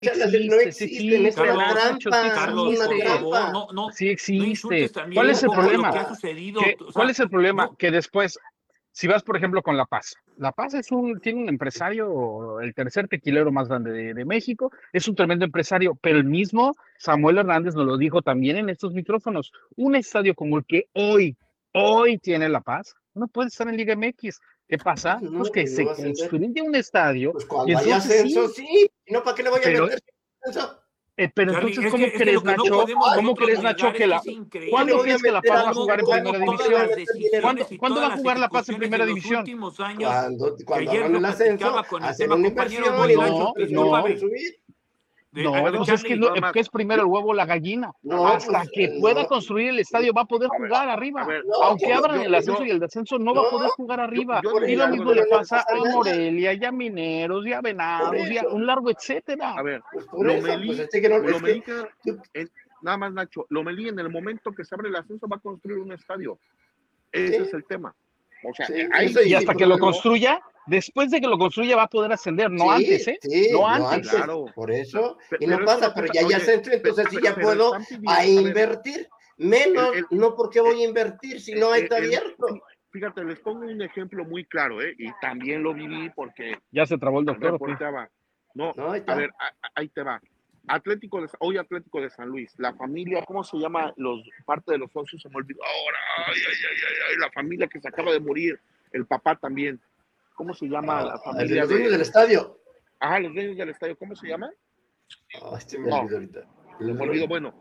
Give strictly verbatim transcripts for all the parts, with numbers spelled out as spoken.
existe, no sí existe, es existe, una Carlos, Nacho, sí trampa, Carlos, es una por existe, favor, trampa. no, no, sí no existe. insultes también ¿Cuál Es un es el una poco lo problema? que ha trampa. sucedido, ¿Qué, o ¿Cuál sea, es el problema? no, Que después, si vas, por ejemplo, con La Paz, La Paz es un, tiene un empresario, el tercer tequilero más grande de, de México, es un tremendo empresario, pero el mismo Samuel Hernández nos lo dijo también en estos micrófonos, un estadio como el que hoy, hoy tiene La Paz, no puede estar en Liga M X. ¿Qué pasa? No, Pues que pues no se va a ascender. construye un estadio Pues y cuando haya entonces ascenso, sí, sí. Si no, ¿para qué le voy a pero meter ascenso? eh, pero Charlie, entonces, es que, ¿cómo es que lo crees, que no Nacho? podemos ¿Cómo nosotros crees, negar Nacho, es que que la... es ¿Qué le increíble ¿Cuándo voy a crees que La meter Paz a va a cómo, jugar en jugar? cómo primera ¿Por qué le voy a todas división? las meter dinero? ¿Cuándo, decisiones y ¿cuándo va todas a las jugar La Paz en ejecuciones de primera los división? últimos años, Cuando, que cuando ayer hagan lo el ascenso, platicaba con el hacen tema, una compañero, inversión voy, y Nacho, No, nosotros y se vamos no, a discúlpame, subir. de, a, no, a ver, pues es que, Charlie, no, Nada más, es primero yo, el huevo o la gallina. No, Hasta pues que pueda no, construir el estadio va a poder a ver, jugar a arriba. ver, no, Aunque ¿cómo? yo, abran yo, el ascenso yo, y el descenso, no va a No, poder jugar yo, arriba. yo por Y diría lo eso, algo mismo de le pero no eso. va a pasa a ascender. Morelia, y a Mineros, y a Por Venados, y a eso, un largo etcétera. A ver, pues por eso, pues Lomelí, es que no, es que Lomelí, que- en- nada más Nacho, Lomelí en el momento que se abre el ascenso va a construir un estadio. Ese es sí, el tema. O sea, sí, ahí eso y Y sí, sin hasta que lo problema. construya, después de que lo construya va a poder ascender, no antes, Sí, ¿eh? sí, No no antes. antes, claro. por eso, Pe- y no Pero es una pasa, pero cosa, ya hay oye, ascenso, pe- entonces sí pe- ya pero puedo están a pidiendo, a ver, invertir. el, Menos, el, no porque eh, voy a invertir si eh, no eh, está el- abierto. fíjate, les pongo un ejemplo muy claro, ¿eh? Y también lo viví porque ¿Ya se trabó el doctor o qué? reportaba. No, No, ahí a ver, está. a- a- ahí te va. Atlético de, hoy Atlético de San Luis, la familia, ¿cómo se llama? Los, parte de los socios se me olvidó ahora, ay, ay, ay, ay, ay, la familia que se acaba de morir, el papá también. ¿Cómo se llama la Ah, el de familia los dueños de, del estadio. ajá, los dueños del estadio, ¿cómo se llama? Ah, este me No, olvidó ahorita. se me olvidó, bueno,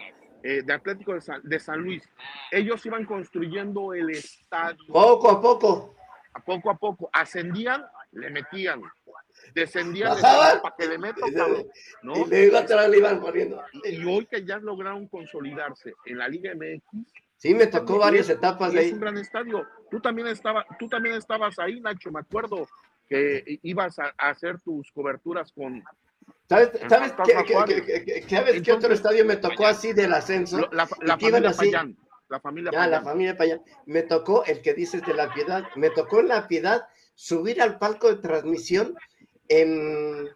eh, de Atlético de San, de San Luis. Ellos iban construyendo el estadio Poco a poco. a poco a poco, ascendían, le metían, descendían, le decían, no, Bajaban para que le meto, y, cabrón, se- y ¿no? luego atrás le iban poniendo. Y, y hoy que ya lograron consolidarse en la Liga M X, Sí, me y tocó también, y varias es, etapas y de es un ahí. gran estadio. Tú también, estaba, tú también estabas ahí, Nacho, me acuerdo que ibas a, a hacer tus coberturas con ¿Sabes, el sabes qué, Fantasma qué, Juárez. qué, qué, qué- sabes qué otro Entonces, estadio me tocó así del ascenso? lo, la, Y la que iban familia así. Payán, la familia Ya, la Payán. familia Payán. Me tocó el que dices de la Piedad. Me tocó en la Piedad subir al palco de transmisión en,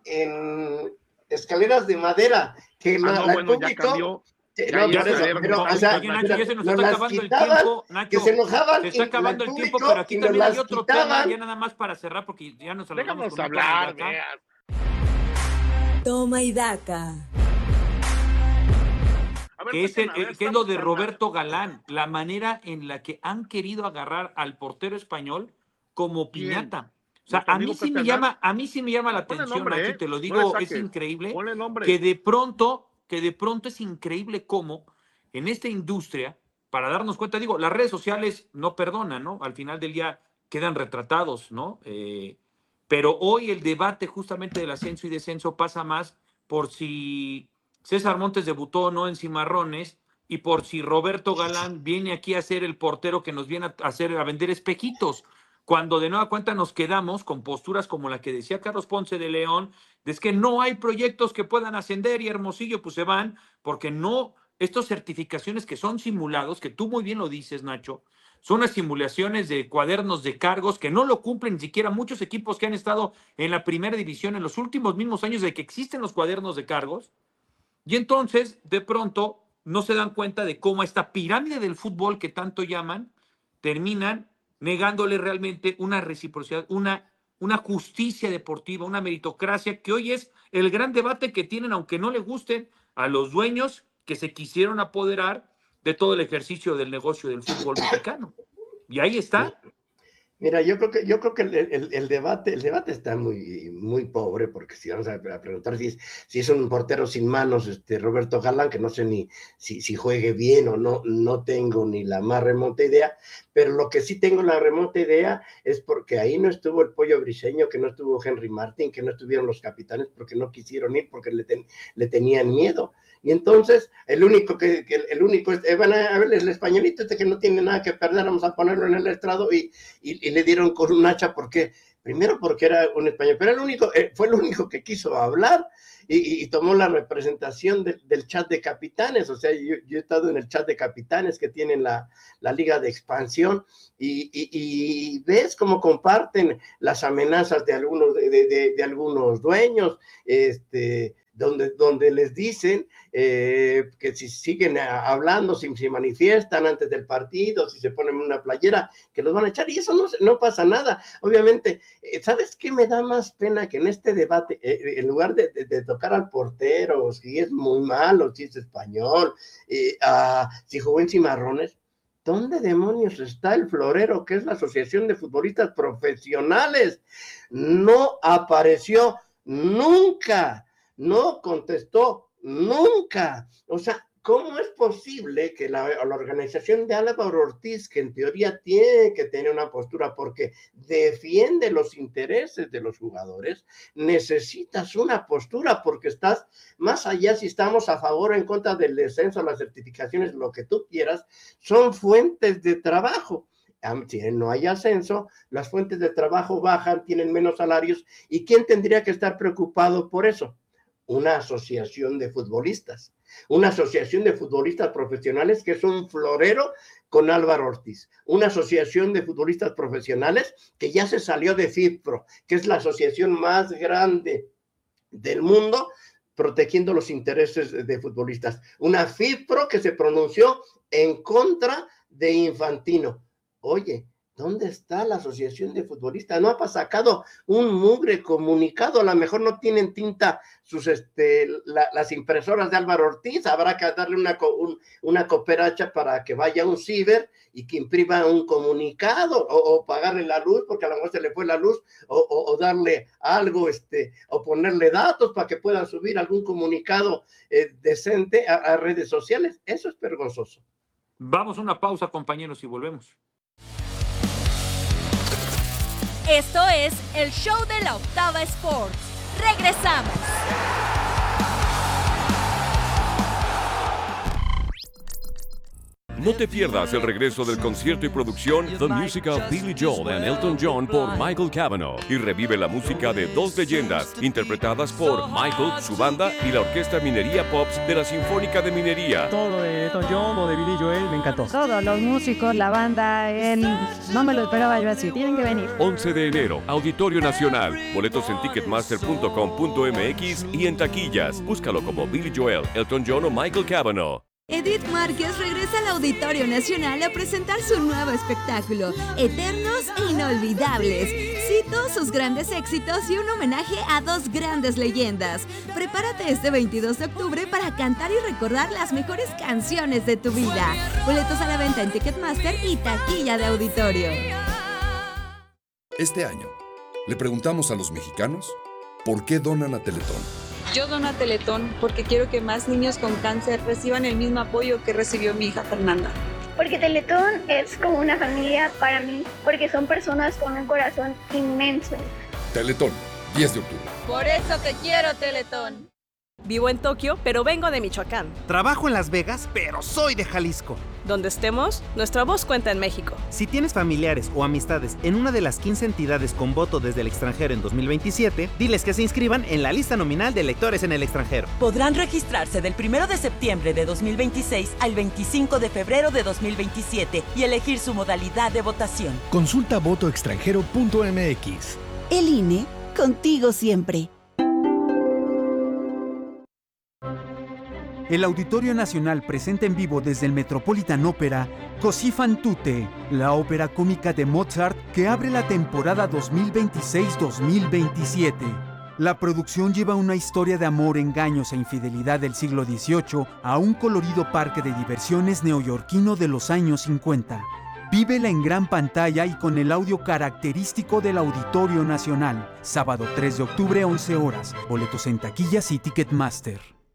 en escaleras de madera. Que Ah, la, no, la- el bueno, ya público. cambió, eh, ya No, hay ya por se, eso. escaleras Pero, o o- sea, metálicas, oye, Nacho, Nacho. ya pero se nos nos está las acabando el quitaban, tiempo, que se Nacho, enojaban se está y la- el acabando el tiempo, pero público aquí y nos también hay las otro tema, ya quitaban. nada más para cerrar, porque ya nos alargamos Déjanos con un toma y hablar, daca. veas. Toma y daca. A ver, Que es, el, déjenme, a ver, eh, que es lo estamos de hablando. Roberto Galán, la manera en la que han querido agarrar al portero español como ¿Quién? piñata. O sea, ¿Nuestro a mí amigo sí Pepe me Hernán? llama, a mí sí me llama la Ponle atención, nombre, Nacho, y ¿eh? te lo No le digo, es saques. increíble, Ponle nombre. que de pronto, que de pronto es increíble cómo en esta industria, para darnos cuenta, digo, las redes sociales no perdonan, ¿no? Al final del día quedan retratados, ¿no? Eh, pero hoy el debate justamente del ascenso y descenso pasa más por si César Montes debutó o no en Cimarrones y por si Roberto Galán viene aquí a ser el portero que nos viene a hacer a vender espejitos. Cuando de nueva cuenta nos quedamos con posturas como la que decía Carlos Ponce de León, de es que no hay proyectos que puedan ascender y Hermosillo pues se van porque no, estas certificaciones que son simulados, que tú muy bien lo dices, Nacho, son unas simulaciones de cuadernos de cargos que no lo cumplen ni siquiera muchos equipos que han estado en la primera división en los últimos mismos años de que existen los cuadernos de cargos. Y entonces, de pronto, no se dan cuenta de cómo esta pirámide del fútbol que tanto llaman, terminan negándole realmente una reciprocidad, una, una justicia deportiva, una meritocracia, que hoy es el gran debate que tienen, aunque no le gusten a los dueños que se quisieron apoderar de todo el ejercicio del negocio del fútbol mexicano. Y ahí está. Mira, yo creo que, yo creo que el, el, el debate, el debate está muy, muy pobre, porque si vamos a, a preguntar si es, si es un portero sin manos, este Roberto Galán, que no sé ni si, si juegue bien o no, no tengo ni la más remota idea, pero lo que sí tengo la remota idea es porque ahí no estuvo el Pollo Briseño, que no estuvo Henry Martin, que no estuvieron los capitanes porque no quisieron ir, porque le, ten, le tenían miedo. Y entonces, el único que, que el único, eh, van a ver el españolito este que no tiene nada que perder, vamos a ponerlo en el estrado y, y, y le dieron con un hacha, porque primero porque era un español, pero el único, eh, fue el único que quiso hablar y, y tomó la representación de, del chat de capitanes. O sea, yo, yo he estado en el chat de capitanes que tienen la, la liga de expansión, y, y, y ves cómo comparten las amenazas de algunos, de, de, de algunos dueños, este, donde, donde les dicen eh, que si siguen hablando, si se manifiestan antes del partido, si se ponen una playera, que los van a echar, y eso no, no pasa nada. Obviamente, ¿sabes qué me da más pena? Que en este debate, eh, en lugar de, de, de tocar al portero, si es muy malo, si es español, eh, uh, si jugó en Cimarrones, ¿dónde demonios está el florero, que es la Asociación de Futbolistas Profesionales? No apareció nunca, no contestó nunca. O sea, ¿cómo es posible que la, la organización de Álvaro Ortiz, que en teoría tiene que tener una postura porque defiende los intereses de los jugadores, necesitas una postura porque estás más allá si estamos a favor o en contra del descenso, las certificaciones, lo que tú quieras, son fuentes de trabajo. Si no hay ascenso, las fuentes de trabajo bajan, tienen menos salarios, ¿y quién tendría que estar preocupado por eso? Una asociación de futbolistas, una asociación de futbolistas profesionales que es un florero con Álvaro Ortiz, una asociación de futbolistas profesionales que ya se salió de FIFPRO, que es la asociación más grande del mundo protegiendo los intereses de futbolistas, una FIFPRO que se pronunció en contra de Infantino. Oye, ¿dónde está la asociación de futbolistas? No ha sacado un mugre comunicado, a lo mejor no tienen tinta sus, este, la, las impresoras de Álvaro Ortiz, habrá que darle una, un, una cooperacha para que vaya a un ciber y que imprima un comunicado, o, o pagarle la luz, porque a lo mejor se le fue la luz, o, o, o darle algo, este, o ponerle datos para que puedan subir algún comunicado eh, decente a, a redes sociales. Eso es vergonzoso. Vamos a una pausa, compañeros, y volvemos. Esto es el show de la Octava Sports. Regresamos. No te pierdas el regreso del concierto y producción The Musical Billy Joel and Elton John por Michael Cavanaugh, y revive la música de dos leyendas interpretadas por Michael, su banda y la Orquesta Minería Pops de la Sinfónica de Minería. Todo de Elton John o de Billy Joel me encantó. Todos los músicos, la banda, el... no me lo esperaba yo así. Tienen que venir. once de enero, Auditorio Nacional. Boletos en ticketmaster punto com punto m x y en taquillas. Búscalo como Billy Joel, Elton John o Michael Cavanaugh. Edith Márquez regresa al Auditorio Nacional a presentar su nuevo espectáculo, Eternos e Inolvidables. Cito sus grandes éxitos y un homenaje a dos grandes leyendas. Prepárate este veintidós de octubre para cantar y recordar las mejores canciones de tu vida. Boletos a la venta en Ticketmaster y taquilla de Auditorio. Este año, le preguntamos a los mexicanos por qué donan a Teletón. Yo dono a Teletón porque quiero que más niños con cáncer reciban el mismo apoyo que recibió mi hija Fernanda. Porque Teletón es como una familia para mí, porque son personas con un corazón inmenso. Teletón, diez de octubre. Por eso te quiero, Teletón. Vivo en Tokio, pero vengo de Michoacán. Trabajo en Las Vegas, pero soy de Jalisco. Donde estemos, nuestra voz cuenta en México. Si tienes familiares o amistades en una de las quince entidades con voto desde el extranjero en dos mil veintisiete, diles que se inscriban en la lista nominal de electores en el extranjero. Podrán registrarse del primero de septiembre de dos mil veintiséis al veinticinco de febrero de dos mil veintisiete y elegir su modalidad de votación. Consulta voto extranjero punto m x. El I N E, contigo siempre. El Auditorio Nacional presenta en vivo desde el Metropolitan Opera Così fan tutte, la ópera cómica de Mozart que abre la temporada dos mil veintiséis dos mil veintisiete. La producción lleva una historia de amor, engaños e infidelidad del siglo dieciocho a un colorido parque de diversiones neoyorquino de los años cincuenta. Vívela en gran pantalla y con el audio característico del Auditorio Nacional. Sábado tres de octubre, once horas. Boletos en taquillas y Ticketmaster.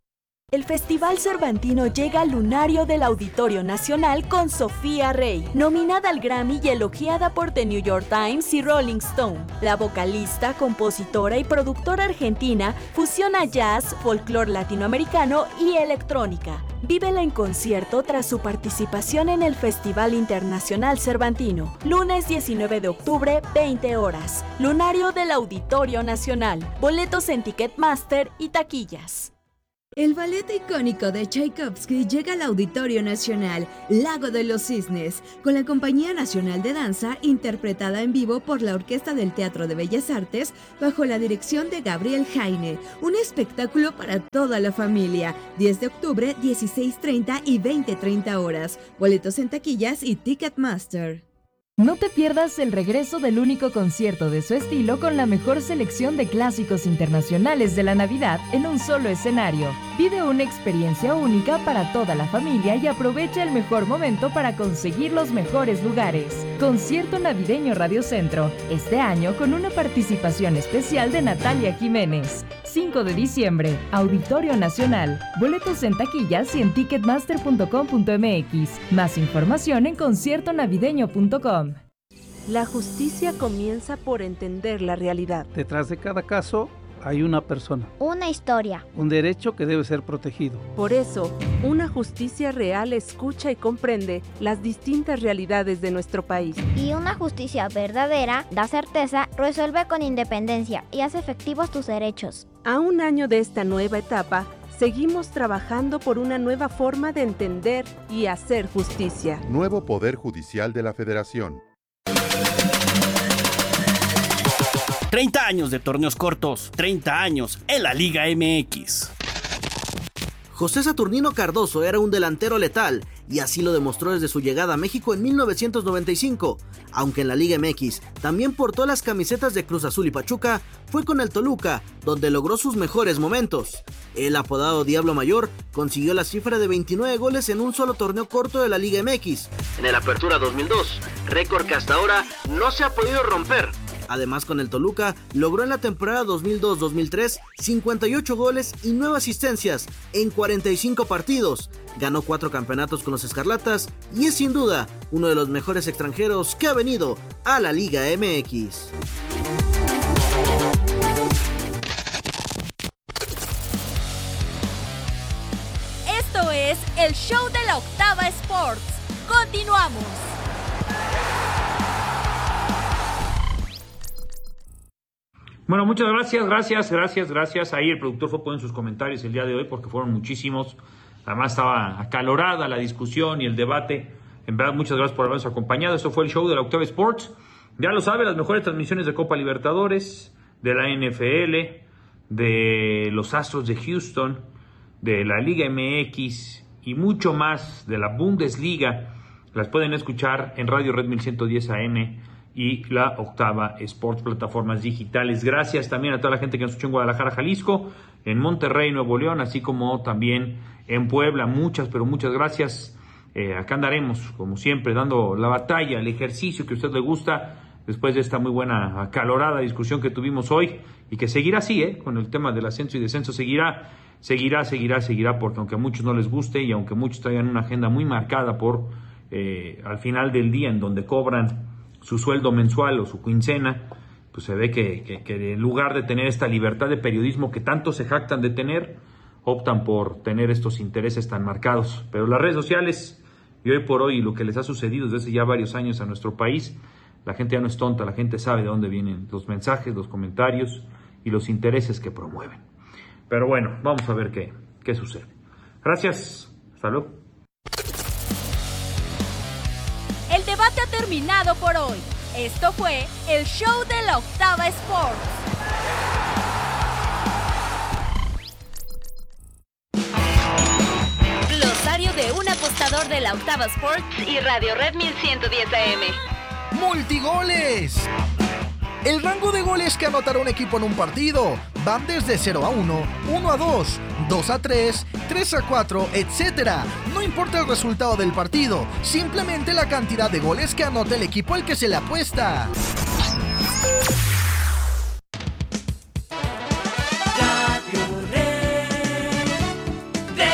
El Festival Cervantino llega al lunario del Auditorio Nacional con Sofía Rey, nominada al Grammy y elogiada por The New York Times y Rolling Stone. La vocalista, compositora y productora argentina fusiona jazz, folclore latinoamericano y electrónica. Vívela en concierto tras su participación en el Festival Internacional Cervantino. Lunes diecinueve de octubre, veinte horas. Lunario del Auditorio Nacional. Boletos en Ticketmaster y taquillas. El ballet icónico de Tchaikovsky llega al Auditorio Nacional, Lago de los Cisnes, con la Compañía Nacional de Danza, interpretada en vivo por la Orquesta del Teatro de Bellas Artes, bajo la dirección de Gabriel Heine. Un espectáculo para toda la familia. diez de octubre, dieciséis treinta y veinte treinta horas. Boletos en taquillas y Ticketmaster. No te pierdas el regreso del único concierto de su estilo con la mejor selección de clásicos internacionales de la Navidad en un solo escenario. Vive una experiencia única para toda la familia y aprovecha el mejor momento para conseguir los mejores lugares. Concierto Navideño Radio Centro, este año con una participación especial de Natalia Jiménez. cinco de diciembre, Auditorio Nacional. Boletos en taquillas y en ticketmaster punto com punto m x. Más información en concierto navideño punto com. La justicia comienza por entender la realidad. Detrás de cada caso hay una persona. Una historia. Un derecho que debe ser protegido. Por eso, una justicia real escucha y comprende las distintas realidades de nuestro país. Y una justicia verdadera da certeza, resuelve con independencia y hace efectivos tus derechos. A un año de esta nueva etapa, seguimos trabajando por una nueva forma de entender y hacer justicia. Nuevo Poder Judicial de la Federación. treinta años de torneos cortos, treinta años en la Liga M X. José Saturnino Cardoso era un delantero letal y así lo demostró desde su llegada a México en mil novecientos noventa y cinco. Aunque en la Liga M X también portó las camisetas de Cruz Azul y Pachuca, fue con el Toluca donde logró sus mejores momentos. El apodado Diablo Mayor consiguió la cifra de veintinueve goles en un solo torneo corto de la Liga M X, en el Apertura dos mil dos, récord que hasta ahora no se ha podido romper. Además, con el Toluca, logró en la temporada dos mil dos dos mil tres cincuenta y ocho goles y nueve asistencias en cuarenta y cinco partidos. Ganó cuatro campeonatos con los Escarlatas y es sin duda uno de los mejores extranjeros que ha venido a la Liga M X. Esto es el show de la Octava Sports. Continuamos. Bueno, muchas gracias, gracias, gracias, gracias. Ahí el productor fue poniendo sus comentarios el día de hoy porque fueron muchísimos. Además estaba acalorada la discusión y el debate. En verdad, muchas gracias por habernos acompañado. Esto fue el show de la Octava Sports. Ya lo sabe, las mejores transmisiones de Copa Libertadores, de la N F L, de los Astros de Houston, de la Liga M X y mucho más de la Bundesliga. Las pueden escuchar en Radio Red mil ciento diez A M y la Octava Sports, plataformas digitales. Gracias también a toda la gente que nos escuchó en Guadalajara, Jalisco, en Monterrey, Nuevo León, así como también en Puebla. Muchas, pero muchas gracias. Eh, acá andaremos, como siempre, dando la batalla, el ejercicio que a usted le gusta, después de esta muy buena, acalorada discusión que tuvimos hoy, y que seguirá así, ¿eh? Con el tema del ascenso y descenso, seguirá, seguirá, seguirá, seguirá, porque aunque a muchos no les guste, y aunque muchos traigan una agenda muy marcada por, eh, al final del día, en donde cobran su sueldo mensual o su quincena, pues se ve que, que, que en lugar de tener esta libertad de periodismo que tanto se jactan de tener, optan por tener estos intereses tan marcados. Pero las redes sociales, y hoy por hoy lo que les ha sucedido desde hace ya varios años a nuestro país, la gente ya no es tonta, la gente sabe de dónde vienen los mensajes, los comentarios y los intereses que promueven. Pero bueno, vamos a ver qué, qué sucede. Gracias, hasta luego. El debate ha terminado por hoy. Esto fue el show de la Octava Sports. Glosario de un apostador de la Octava Sports y Radio Red mil ciento diez A M. ¡Multigoles! El rango de goles que anotará un equipo en un partido van desde cero a uno, uno a dos, dos a tres, tres a cuatro, etcétera. No importa el resultado del partido, simplemente la cantidad de goles que anota el equipo al que se le apuesta. Radio Red,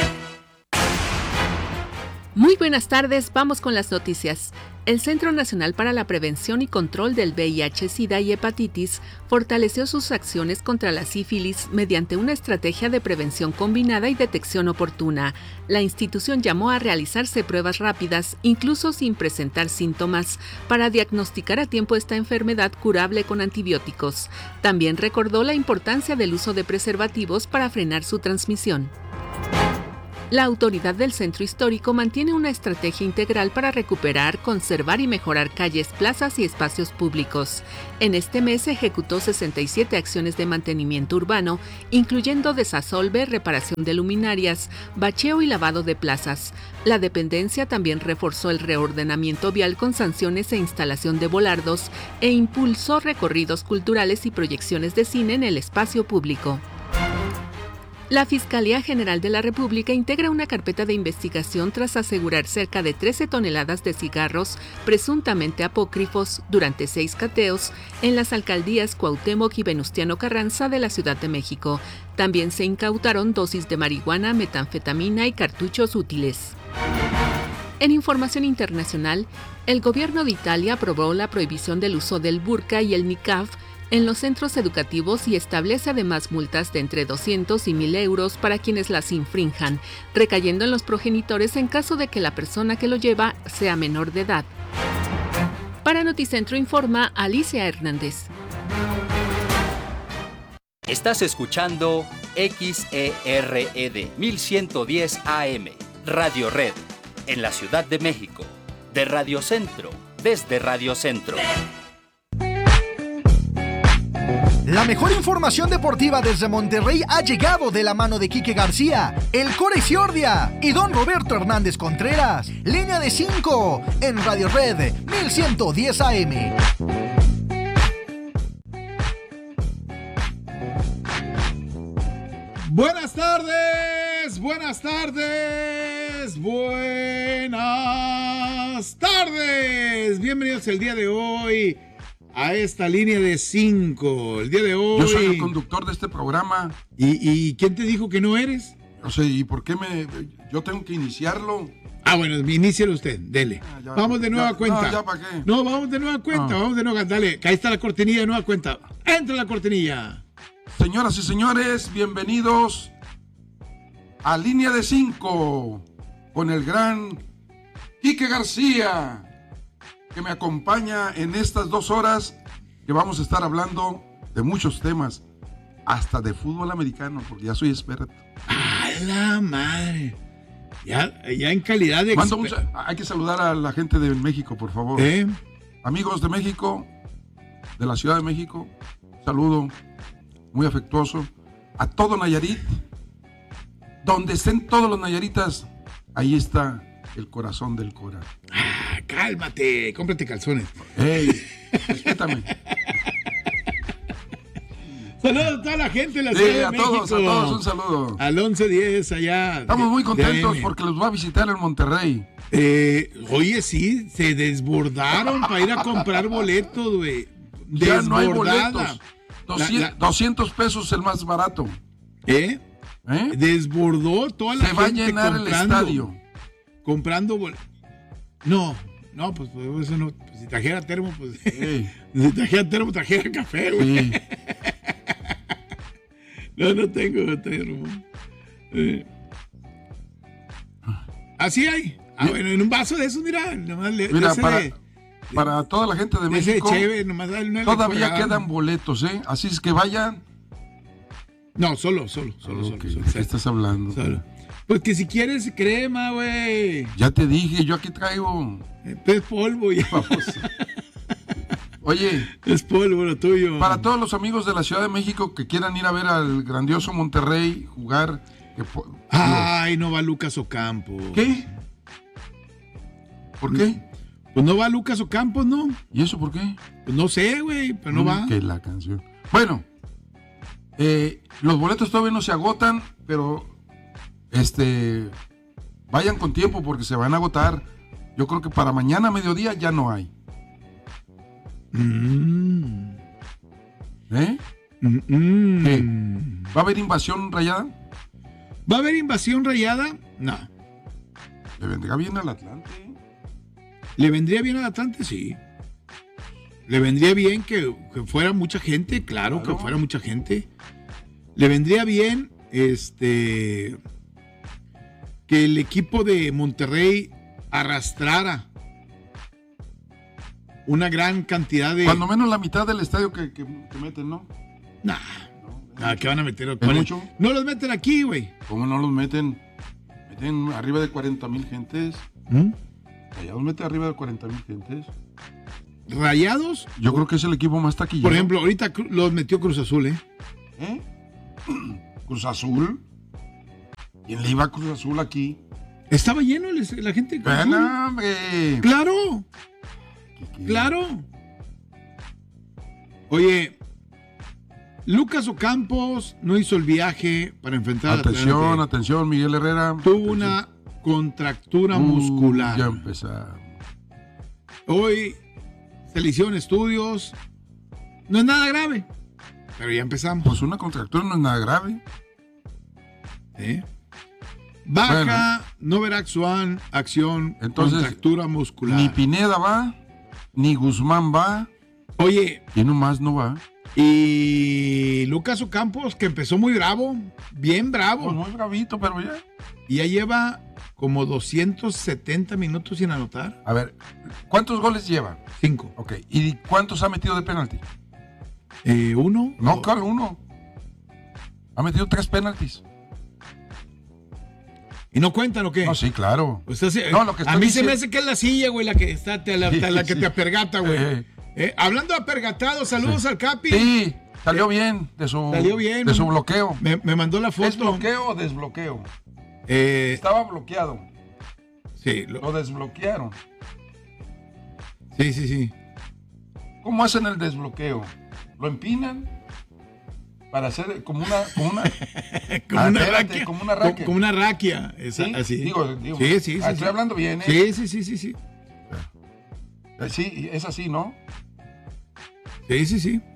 Muy buenas tardes, vamos con las noticias. El Centro Nacional para la Prevención y Control del V I H, SIDA y Hepatitis fortaleció sus acciones contra la sífilis mediante una estrategia de prevención combinada y detección oportuna. La institución llamó a realizarse pruebas rápidas, incluso sin presentar síntomas, para diagnosticar a tiempo esta enfermedad curable con antibióticos. También recordó la importancia del uso de preservativos para frenar su transmisión. La autoridad del centro histórico mantiene una estrategia integral para recuperar, conservar y mejorar calles, plazas y espacios públicos. En este mes se ejecutó sesenta y siete acciones de mantenimiento urbano, incluyendo desasolve, reparación de luminarias, bacheo y lavado de plazas. La dependencia también reforzó el reordenamiento vial con sanciones e instalación de volardos e impulsó recorridos culturales y proyecciones de cine en el espacio público. La Fiscalía General de la República integra una carpeta de investigación tras asegurar cerca de trece toneladas de cigarros presuntamente apócrifos durante seis cateos en las alcaldías Cuauhtémoc y Venustiano Carranza de la Ciudad de México. También se incautaron dosis de marihuana, metanfetamina y cartuchos útiles. En información internacional, el gobierno de Italia aprobó la prohibición del uso del burka y el niqab en los centros educativos y establece además multas de entre doscientos y mil euros para quienes las infrinjan, recayendo en los progenitores en caso de que la persona que lo lleva sea menor de edad. Para Noticentro informa Alicia Hernández. Estás escuchando X E R E D mil ciento diez A M, Radio Red, en la Ciudad de México, de Radio Centro, desde Radio Centro. La mejor información deportiva desde Monterrey ha llegado de la mano de Quique García, el Core Ciordia y don Roberto Hernández Contreras. Línea de cinco en Radio Red mil ciento diez A M. Buenas tardes, buenas tardes, buenas tardes. Bienvenidos el día de hoy a esta línea de cinco. El día de hoy. Yo soy el conductor de este programa. ¿Y, y quién te dijo que no eres? No sé, ¿y por qué me yo tengo que iniciarlo? Ah, bueno, inícielo usted, dele. Ah, ya, vamos de nueva ya, cuenta. No, ya para qué. No, vamos de nueva cuenta, no. vamos de nueva cuenta. Dale, ahí está la cortinilla de nueva cuenta. Entra la cortinilla. Señoras y señores, bienvenidos a Línea de cinco con el gran Quique García, que me acompaña en estas dos horas que vamos a estar hablando de muchos temas, hasta de fútbol americano, porque ya soy experto. ¡A la madre! Ya, ya en calidad de Mando un, hay que saludar a la gente de México, por favor. ¿Eh? Amigos de México, de la Ciudad de México, saludo muy afectuoso a todo Nayarit. Donde estén todos los nayaritas, ahí está el corazón del Cora. Ah, cálmate, cómprate calzones. Ey, respétame. Saludos a toda la gente de la sí, Ciudad de a México. todos, a todos un saludo. Al once diez allá. Estamos muy contentos de porque los va a visitar en Monterrey. Eh, oye, sí, se desbordaron para ir a comprar boletos, güey. Ya no hay boletos. doscientos, la, la... doscientos pesos el más barato. ¿Eh? ¿Eh? Desbordó toda la se gente. Se va a llenar el estadio. Comprando boletos. No, no, pues, pues eso no. Pues, si trajera termo, pues. Sí. Si trajera termo, trajera café, güey. Sí. No, no tengo termo. Eh. Así hay. Ah, bueno, en un vaso de esos, mira. Nomás le, mira, de para, de, para toda la gente de, de México. Cheve, nomás una todavía leporada. Quedan boletos, ¿eh? Así es que vayan. No, solo, solo, solo, okay. solo. ¿Qué estás hablando? Solo. Pues que si quieres crema, güey. Ya te dije, yo aquí traigo. Es polvo ya. Oye. Es polvo lo tuyo. Para todos los amigos de la Ciudad de México que quieran ir a ver al grandioso Monterrey jugar. Que, Ay, no va Lucas Ocampo. ¿Qué? ¿Por qué? Pues no va Lucas Ocampo, ¿no? ¿Y eso por qué? Pues no sé, güey, pero no, no va. Que la canción. Bueno, eh, los boletos todavía no se agotan, pero este vayan con tiempo porque se van a agotar. Yo creo que para mañana a mediodía ya no hay. Mm. ¿Eh? Mm-mm. ¿Va a haber invasión rayada? ¿Va a haber invasión rayada? No. Le vendría bien al Atlante. ¿Le vendría bien al Atlante? Sí. ¿Le vendría bien que, que fuera mucha gente? Claro, claro, que fuera mucha gente. ¿Le vendría bien este que el equipo de Monterrey arrastrara una gran cantidad de... Cuando menos la mitad del estadio que, que, que meten, ¿no? Nah. No, nah, ¿qué van a meter? ¿Es mucho? No los meten aquí, güey. ¿Cómo no los meten? Meten arriba de cuarenta mil gentes. ¿Mm? Rayados mete arriba de cuarenta mil gentes. ¿Rayados? Yo creo que es el equipo más taquillero. Por ejemplo, ahorita los metió Cruz Azul, ¿eh? ¿Eh? Cruz Azul. ¿Quién le iba a Cruz Azul aquí? Estaba lleno la gente de Cruz Azul. ¡Bueno, hombre! ¡Claro! ¡Claro! Oye, Lucas Ocampos no hizo el viaje para enfrentar atención, a Atlante. Atención, Miguel Herrera. Tuvo atención. una contractura uh, muscular. Ya empezamos. Hoy se le hicieron estudios. No es nada grave, pero ya empezamos. Pues una contractura no es nada grave. ¿Eh? Baja, bueno, no verá acción, acción, entonces, contractura muscular. Ni Pineda va, ni Guzmán va. Oye. Y nomás no va. Y Lucas Ocampos, que empezó muy bravo, bien bravo. Pues muy bravito, pero ya. Y ya lleva como doscientos setenta minutos sin anotar. A ver, ¿cuántos goles lleva? Cinco. Ok, ¿y cuántos ha metido de penalti? Eh, uno. No, claro, uno. Ha metido tres penaltis. ¿Y no cuentan o qué? No, sí, claro. Pues así, no, lo que a mí diciendo... se me hace que es la silla, güey, la que, está, te, la, sí, la que sí. te apergata, güey. Eh, eh, hablando de apergatado, saludos sí. al Capi. Sí, salió eh, bien de su, salió bien, de su bloqueo. Me, me mandó la foto. ¿Es bloqueo o desbloqueo? Eh, Estaba bloqueado. Sí. Lo... lo desbloquearon. Sí, sí, sí. ¿Cómo hacen el desbloqueo? ¿Lo empinan? Para hacer como una como una como, ah, una espérate, raquia, como una raquia como una raquia esa, ¿sí? así Digo, digo, sí, sí, sí, estoy sí. hablando bien, ¿eh? Sí, sí, sí, sí, sí. Sí, es así, ¿no? Sí, sí, sí.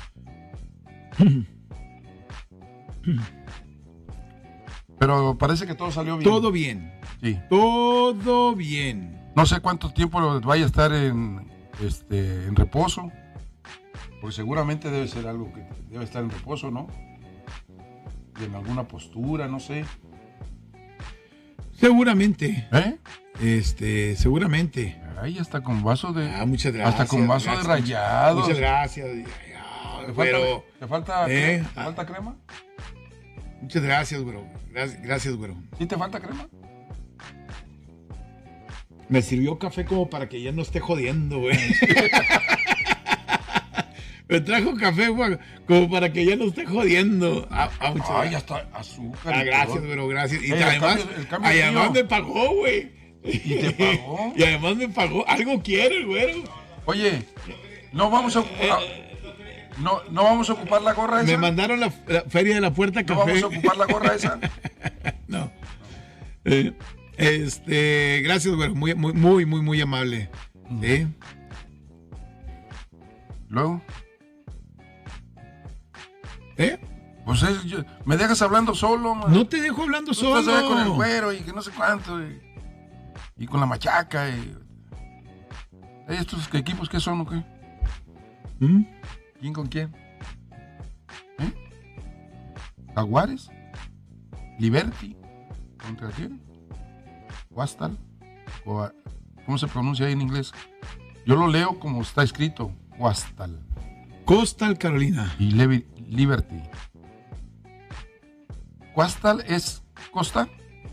Pero parece que todo salió bien. Todo bien. Sí. Todo bien. No sé cuánto tiempo vaya a estar en este en reposo. Porque seguramente debe ser algo que debe estar en reposo, ¿no? Y en alguna postura, no sé. Seguramente. ¿Eh? Este, seguramente. Ahí hasta con vaso de. Ah, muchas gracias. Hasta con vaso gracias, de Rayados. Muchas gracias. ¿Te pero, falta, ¿te falta, ¿eh? ¿te falta crema? Muchas gracias, güero. Gracias, gracias, güero. ¿Sí te falta crema? Me sirvió café como para que ya no esté jodiendo, güey. Me trajo café, güey, como para que ya no esté jodiendo. Ah, ah, Ay, hasta azúcar. Ah, gracias, güey, gracias. Y Ey, además, el cambio, el cambio además me pagó, güey. ¿Y te pagó? Y además me pagó. Algo quiere el güero. Oye, no vamos a ocupar, no, no vamos a ocupar la gorra esa. Me mandaron la, la feria de la puerta café. ¿No vamos a ocupar la gorra esa? No. Eh, este, gracias, güero. Muy, muy, muy, muy, muy amable. ¿Sí? Luego. ¿Eh? Pues es, yo, me dejas hablando solo, man. No te dejo hablando Tú solo. estás con el güero y que no sé cuánto. Y, y con la machaca. Y, ¿estos equipos qué son o qué? ¿Mm? ¿Quién con quién? ¿Eh? ¿Jaguares? ¿Liberty? ¿Contra quién? ¿Huastal? O, ¿cómo se pronuncia ahí en inglés? Yo lo leo como está escrito. Huastal. Coastal Carolina. Y Levi, Liberty. ¿Coastal es costa?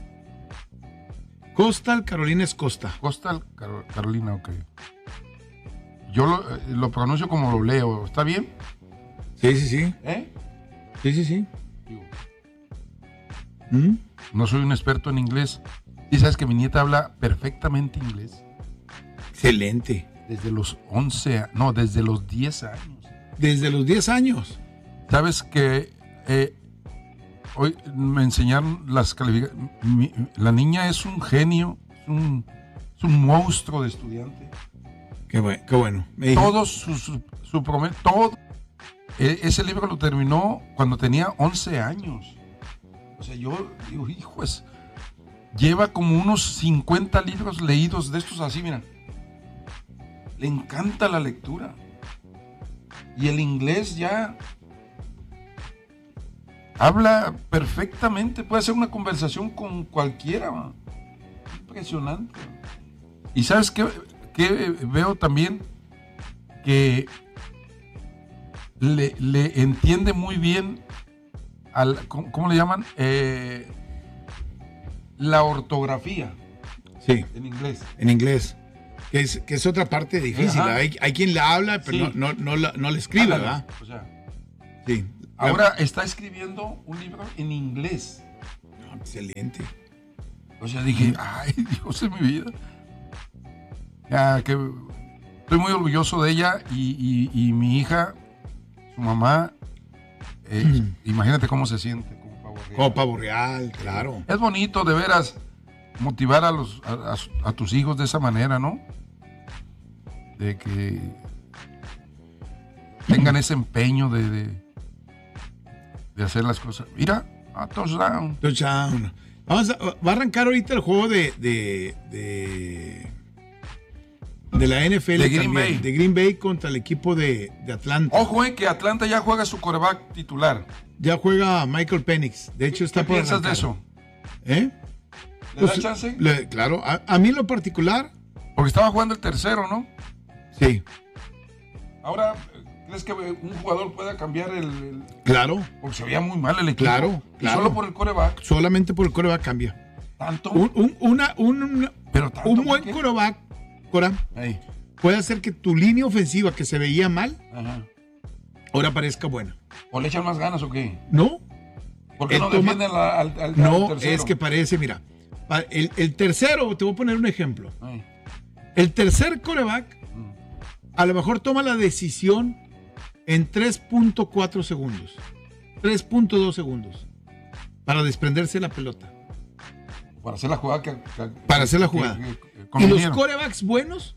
Coastal Carolina es costa. Coastal Car- Carolina, ok. Yo lo, lo pronuncio como lo leo. ¿Está bien? Sí, sí, sí. ¿Eh? Sí, sí, sí. Digo, ¿Mm? no soy un experto en inglés. Y sabes que mi nieta habla perfectamente inglés. Excelente. Desde los once, no, desde los diez años. Desde los diez años. Sabes que eh, hoy me enseñaron las calificaciones. La niña es un genio, es un, es un monstruo de estudiante. Qué bueno. Qué bueno. Todo su, su, su promedio, todo. E, ese libro lo terminó cuando tenía once años. O sea, yo digo, hijo, es. lleva como unos cincuenta libros leídos de estos así, mira. Le encanta la lectura. Y el inglés ya habla perfectamente, puede hacer una conversación con cualquiera. Man. Impresionante. Y ¿sabes qué, qué veo también? Que le, le entiende muy bien, al, ¿cómo, cómo le llaman? Eh, la ortografía. Sí. En inglés. En inglés. Que es, que es otra parte difícil. Hay, hay quien la habla, pero sí. no, no, no, la, no la escribe, Ándale. ¿verdad? O sea, sí. Ahora está escribiendo un libro en inglés. No, excelente. O sea, dije, ay, Dios de mi vida. Ya, que estoy muy orgulloso de ella y, y, y mi hija, su mamá, eh, mm. imagínate cómo se siente como pavo real. Como pavo real, claro. Es bonito, de veras, motivar a, los, a, a, a tus hijos de esa manera, ¿no? De que tengan ese empeño de, de, de hacer las cosas. Mira, a touchdown. Touchdown. Vamos a, va a arrancar ahorita el juego de de, de, de la N F L de Green también, Bay. de Green Bay contra el equipo de, de Atlanta. Ojo, eh, que Atlanta ya juega su quarterback titular. Ya juega Michael Penix. De hecho, está ¿Qué por piensas arrancar. de eso? ¿Eh? ¿Le pues, da chance? Le, claro, a, a mí en lo particular. Porque estaba jugando el tercero, ¿no? Sí. Ahora, ¿crees que un jugador pueda cambiar el, el... Claro. Porque se veía muy mal el equipo. Claro, y claro. Solo por el quarterback. Solamente por el quarterback cambia. ¿Tanto? Un, un, una, un, una, Pero tanto, un buen quarterback, Cora, Ahí. puede hacer que tu línea ofensiva que se veía mal, Ajá. ahora parezca buena. ¿O le echan más ganas o qué? No. ¿Por qué El no toma... defienden la, al, al, No, al tercero? es que parece, mira, el, el tercero, te voy a poner un ejemplo. Ahí. El tercer quarterback a lo mejor toma la decisión en tres punto cuatro segundos, tres punto dos segundos, para desprenderse de la pelota. Para hacer la jugada. Que, que, para hacer la jugada. Que, que, que y los quarterbacks buenos.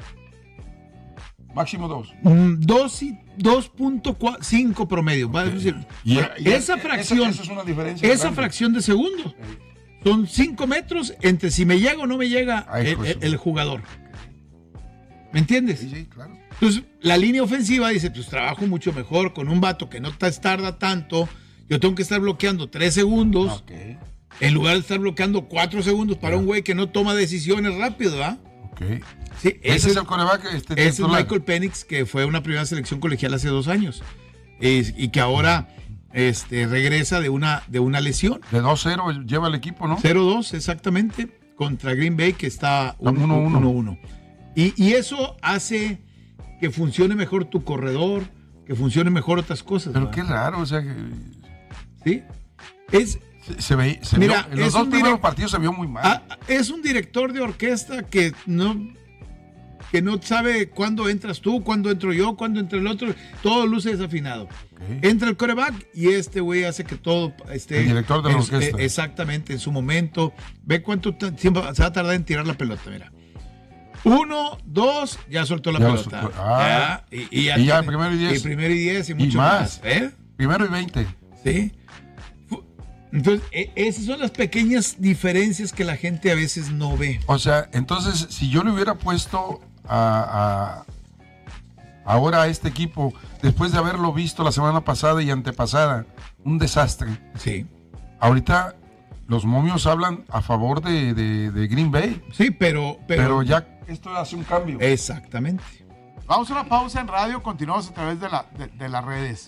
Máximo dos. dos punto cinco promedio. Okay. Decir, y, bueno, y esa fracción. Esa, esa, es una diferencia esa fracción de segundo. Ahí. Son cinco metros entre si me llega o no me llega Ay, el, el, el jugador. ¿Me entiendes? Sí, sí, claro. Entonces, la línea ofensiva dice, pues trabajo mucho mejor con un vato que no tarda tanto. Yo tengo que estar bloqueando tres segundos. Okay. En lugar de estar bloqueando cuatro segundos para yeah. un güey que no toma decisiones rápido, ¿verdad? Ok. Sí, ese, ese es el coreback. Este, ese es Michael Penix, que fue una primera selección colegial hace dos años. Es, y que ahora este, regresa de una, de una lesión. De dos cero lleva el equipo, ¿no? cero dos, exactamente. Contra Green Bay, que está uno uno. Y, y eso hace que funcione mejor tu corredor, que funcione mejor otras cosas. Pero ¿verdad? qué raro, o sea que... ¿Sí? Es... Se, se ve, se mira, vio, en los dos primeros partidos se vio muy mal. Ah, es un director de orquesta que no... que no sabe cuándo entras tú, cuándo entro yo, cuándo entra el otro, todo luce desafinado. Okay. Entra el quarterback y este güey hace que todo esté... El director de la es, orquesta. Eh, exactamente, en su momento. Ve cuánto tiempo se va a tardar en tirar la pelota, mira. Uno, dos, ya soltó la ya pelota. Soltó. Ah, ya, y, y, ya, y ya primero y diez. Y primero y diez y mucho y más. más. ¿Eh? Primero y veinte. Sí. Entonces, esas son las pequeñas diferencias que la gente a veces no ve. O sea, entonces, si yo le hubiera puesto a, a ahora a este equipo, después de haberlo visto la semana pasada y antepasada, un desastre. Sí. Ahorita los momios hablan a favor de, de, de Green Bay. Sí, pero, pero... Pero ya esto hace un cambio. Exactamente. Vamos a una pausa en radio, continuamos a través de, la, de, de las redes.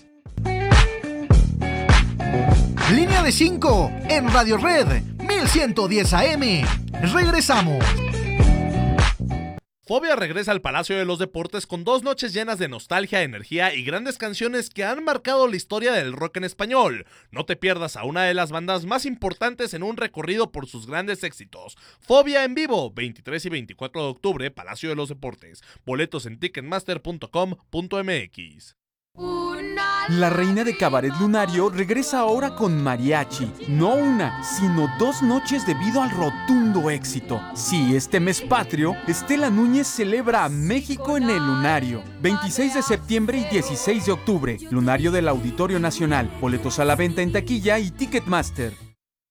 Línea de cinco en Radio Red mil ciento diez A M. Regresamos. Fobia regresa al Palacio de los Deportes con dos noches llenas de nostalgia, energía y grandes canciones que han marcado la historia del rock en español. No te pierdas a una de las bandas más importantes en un recorrido por sus grandes éxitos. Fobia en vivo, veintitrés y veinticuatro de octubre, Palacio de los Deportes. Boletos en ticketmaster punto com punto m x. La reina de Cabaret Lunario regresa ahora con mariachi. No una, sino dos noches debido al rotundo éxito. Sí, este mes patrio, Estela Núñez celebra a México en el Lunario. veintiséis de septiembre y dieciséis de octubre. Lunario del Auditorio Nacional. Boletos a la venta en taquilla y Ticketmaster.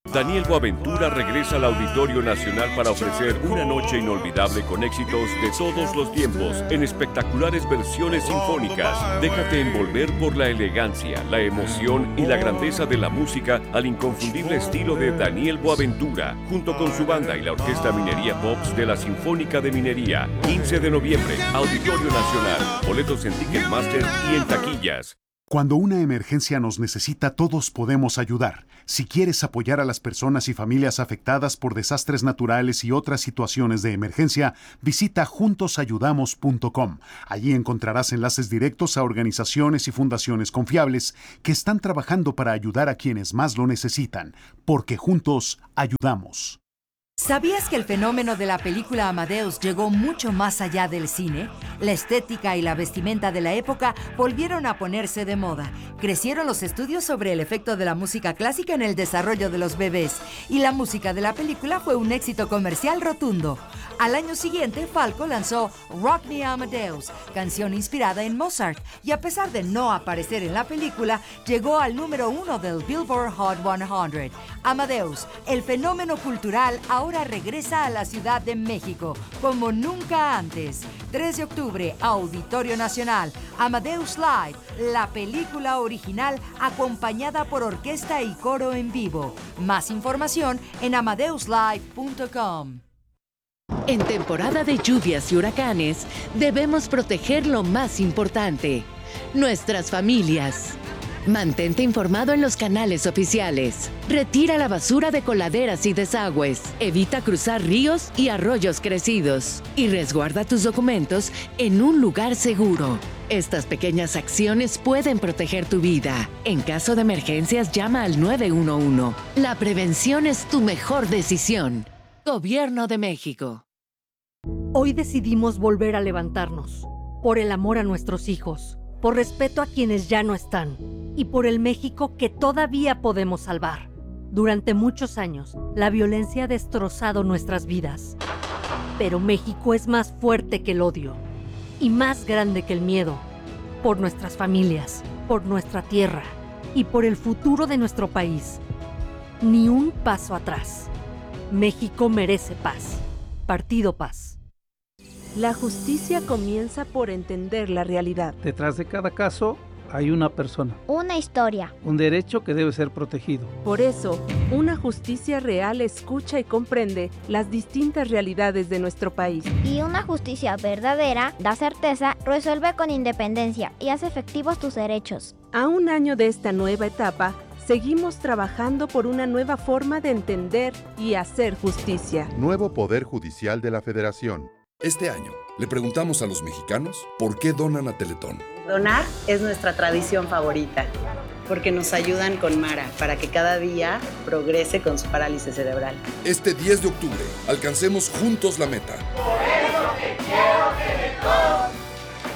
Daniel Boaventura regresa al Auditorio Nacional para ofrecer una noche inolvidable con éxitos de todos los tiempos en espectaculares versiones sinfónicas. Déjate envolver por la elegancia, la emoción y la grandeza de la música al inconfundible estilo de Daniel Boaventura, junto con su banda y la Orquesta Minería Pops de la Sinfónica de Minería. quince de noviembre, Auditorio Nacional. Boletos en Ticketmaster y en taquillas. Cuando una emergencia nos necesita, todos podemos ayudar. Si quieres apoyar a las personas y familias afectadas por desastres naturales y otras situaciones de emergencia, visita juntos ayudamos punto com. Allí encontrarás enlaces directos a organizaciones y fundaciones confiables que están trabajando para ayudar a quienes más lo necesitan, porque juntos ayudamos. ¿Sabías que el fenómeno de la película Amadeus llegó mucho más allá del cine? La estética y la vestimenta de la época volvieron a ponerse de moda. Crecieron los estudios sobre el efecto de la música clásica en el desarrollo de los bebés, y la música de la película fue un éxito comercial rotundo. Al año siguiente, Falco lanzó Rock Me Amadeus, canción inspirada en Mozart, y a pesar de no aparecer en la película, llegó al número uno del Billboard Hot cien. Amadeus, el fenómeno cultural, ahora regresa a la Ciudad de México, como nunca antes. tres de octubre, Auditorio Nacional, Amadeus Live, la película original acompañada por orquesta y coro en vivo. Más información en amadeus live punto com. En temporada de lluvias y huracanes, debemos proteger lo más importante, nuestras familias. Mantente informado en los canales oficiales. Retira la basura de coladeras y desagües. Evita cruzar ríos y arroyos crecidos. Y resguarda tus documentos en un lugar seguro. Estas pequeñas acciones pueden proteger tu vida. En caso de emergencias, llama al nueve uno uno. La prevención es tu mejor decisión. Gobierno de México. Hoy decidimos volver a levantarnos. Por el amor a nuestros hijos. Por respeto a quienes ya no están y por el México que todavía podemos salvar. Durante muchos años, la violencia ha destrozado nuestras vidas. Pero México es más fuerte que el odio y más grande que el miedo. Por nuestras familias, por nuestra tierra y por el futuro de nuestro país. Ni un paso atrás. México merece paz. Partido Paz. La justicia comienza por entender la realidad. Detrás de cada caso hay una persona. Una historia. Un derecho que debe ser protegido. Por eso, una justicia real escucha y comprende las distintas realidades de nuestro país. Y una justicia verdadera da certeza, resuelve con independencia y hace efectivos tus derechos. A un año de esta nueva etapa, seguimos trabajando por una nueva forma de entender y hacer justicia. Nuevo Poder Judicial de la Federación. Este año, le preguntamos a los mexicanos por qué donan a Teletón. Donar es nuestra tradición favorita, porque nos ayudan con Mara para que cada día progrese con su parálisis cerebral. Este diez de octubre, alcancemos juntos la meta. Por eso te quiero, Teletón.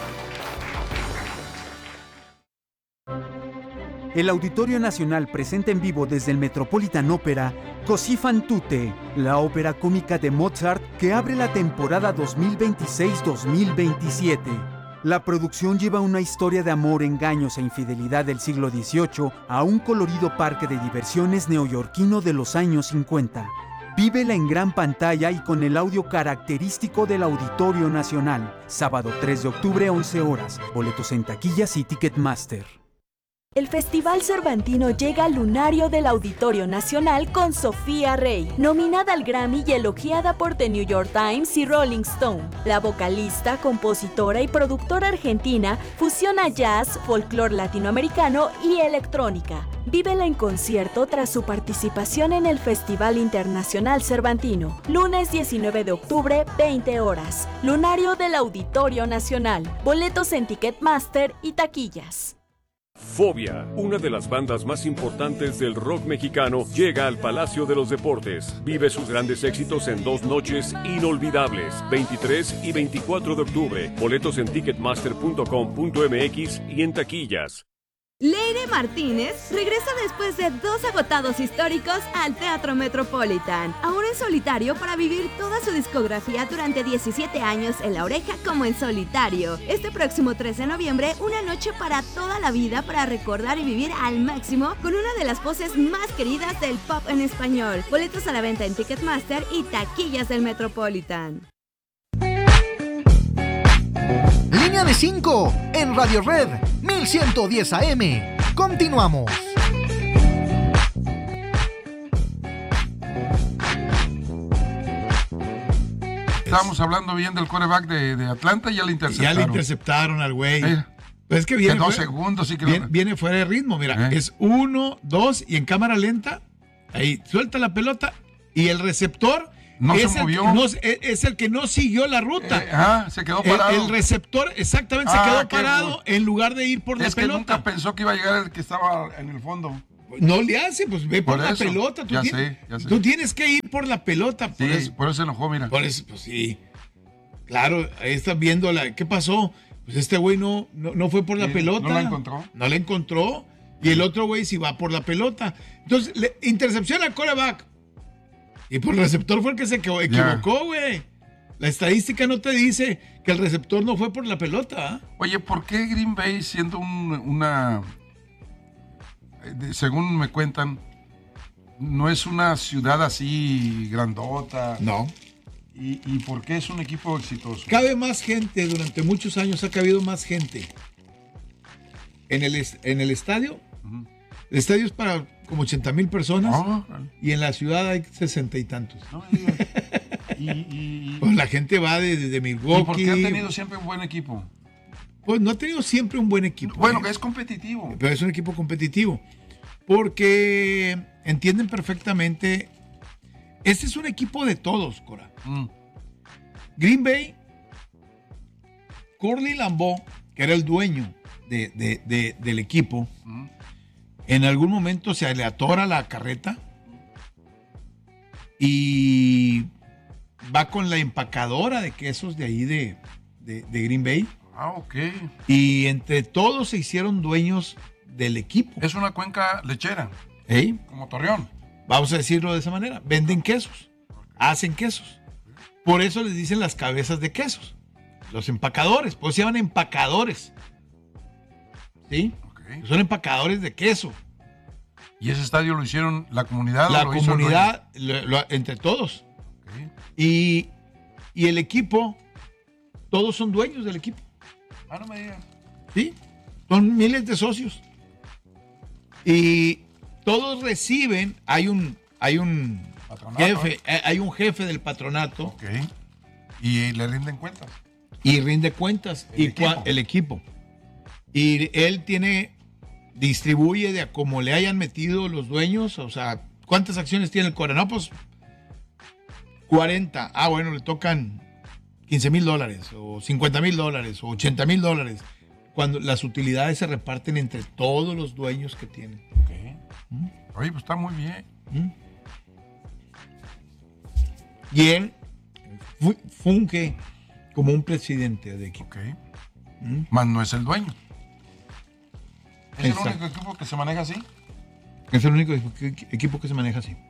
El Auditorio Nacional presenta en vivo desde el Metropolitan Opera Così fan tutte, la ópera cómica de Mozart que abre la temporada dos mil veintiséis dos mil veintisiete. La producción lleva una historia de amor, engaños e infidelidad del siglo dieciocho a un colorido parque de diversiones neoyorquino de los años cincuenta. Vívela en gran pantalla y con el audio característico del Auditorio Nacional. Sábado tres de octubre, once horas. Boletos en taquillas y Ticketmaster. El Festival Cervantino llega al lunario del Auditorio Nacional con Sofía Rey, nominada al Grammy y elogiada por The New York Times y Rolling Stone. La vocalista, compositora y productora argentina fusiona jazz, folclore latinoamericano y electrónica. Vívela en concierto tras su participación en el Festival Internacional Cervantino. Lunes diecinueve de octubre, veinte horas. Lunario del Auditorio Nacional. Boletos en Ticketmaster y taquillas. Fobia, una de las bandas más importantes del rock mexicano, llega al Palacio de los Deportes. Vive sus grandes éxitos en dos noches inolvidables, veintitrés y veinticuatro de octubre. Boletos en ticketmaster punto com punto m x y en taquillas. Leire Martínez regresa después de dos agotados históricos al Teatro Metropolitan, ahora en solitario para vivir toda su discografía durante diecisiete años en La Oreja como en solitario. Este próximo trece de noviembre, una noche para toda la vida para recordar y vivir al máximo con una de las voces más queridas del pop en español. Boletos a la venta en Ticketmaster y taquillas del Metropolitan. Línea de cinco en Radio Red mil ciento diez A M. Continuamos. Estábamos hablando bien del quarterback de, de Atlanta y ya le interceptaron. Ya le interceptaron al güey. Eh, pues es que viene, en dos fuera, segundos, sí que viene, lo... viene fuera de ritmo. Mira, Eh. es uno, dos y en cámara lenta. Ahí suelta la pelota y el receptor No es, se el movió. que no, es, es el que no siguió la ruta. Eh, ah, se quedó parado. El, el receptor exactamente Ah, se quedó qué parado bueno. en lugar de ir por es la que pelota. nunca pensó que iba a llegar el que estaba en el fondo. No le hace, pues ve por, Por la eso. pelota. Tú, Ya tienes, sé, ya sé. tú tienes que ir por la pelota. Por Sí, eso. por eso se enojó, mira. Por eso, pues sí. Claro, ahí estás viendo la, ¿qué pasó? Pues este güey no, no, no fue por la Sí, pelota. no la encontró. No la encontró. Y el otro güey sí va por la pelota. Entonces, le, intercepción al quarterback. Y por el receptor fue el que se equivo- equivocó, güey. La estadística no te dice que el receptor no fue por la pelota. ¿eh? Oye, ¿por qué Green Bay, siendo un- una, eh, de- según me cuentan, no es una ciudad así grandota? No. ¿Y, y por qué es un equipo exitoso? Cabe más gente, durante muchos años ha cabido más gente. En el, est- en el estadio, Ujú. el estadio es para como ochenta mil personas Ah, y en la ciudad hay sesenta y tantos. no me digas. y, y- Pues la gente va desde de ¿Y Milwaukee. por qué ha tenido siempre un buen equipo? Pues no ha tenido siempre un buen equipo. Bueno, ¿eh? que es competitivo. Pero es un equipo competitivo. Porque entienden perfectamente. Este es un equipo de todos, Cora. Mm. Green Bay, Curly Lambeau, que era el dueño de, de- de- del equipo, Mm. en algún momento se le atora la carreta y va con la empacadora de quesos de ahí de, de- de Green Bay. Ah, ok. Y entre todos se hicieron dueños del equipo. Es una cuenca lechera, ¿Eh? como Torreón. Vamos a decirlo de esa manera. Venden quesos, hacen quesos. Por eso les dicen las cabezas de quesos. Los empacadores, pues se llaman empacadores. ¿Sí? Ok. Son empacadores de queso. ¿Y ese estadio lo hicieron la comunidad? o La lo hizo el comunidad, lo- lo- entre todos. dueño? Ok. Y, y el equipo, todos son dueños del equipo. Ah, no me digas. ¿Sí? Son miles de socios. Y todos reciben, hay un, hay un Patronato, jefe, ¿eh? eh, hay un jefe del patronato Ok. Y le rinden cuentas. y rinde cuentas El y equipo. cua- el equipo. Y él tiene, distribuye de a como le hayan metido los dueños, o sea, ¿cuántas acciones tiene el Cora? No, pues cuarenta. Ah, bueno, le tocan quince mil dólares, o cincuenta mil dólares, o ochenta mil dólares. Cuando las utilidades se reparten entre todos los dueños que tienen. Ok. Oye, pues está muy bien. ¿Mm? Y él fu- funge como un presidente de equipo. Ok. ¿Mm? Más no es el dueño. ¿Es Exacto. el único equipo que se maneja así? Es el único equ- equipo que se maneja así.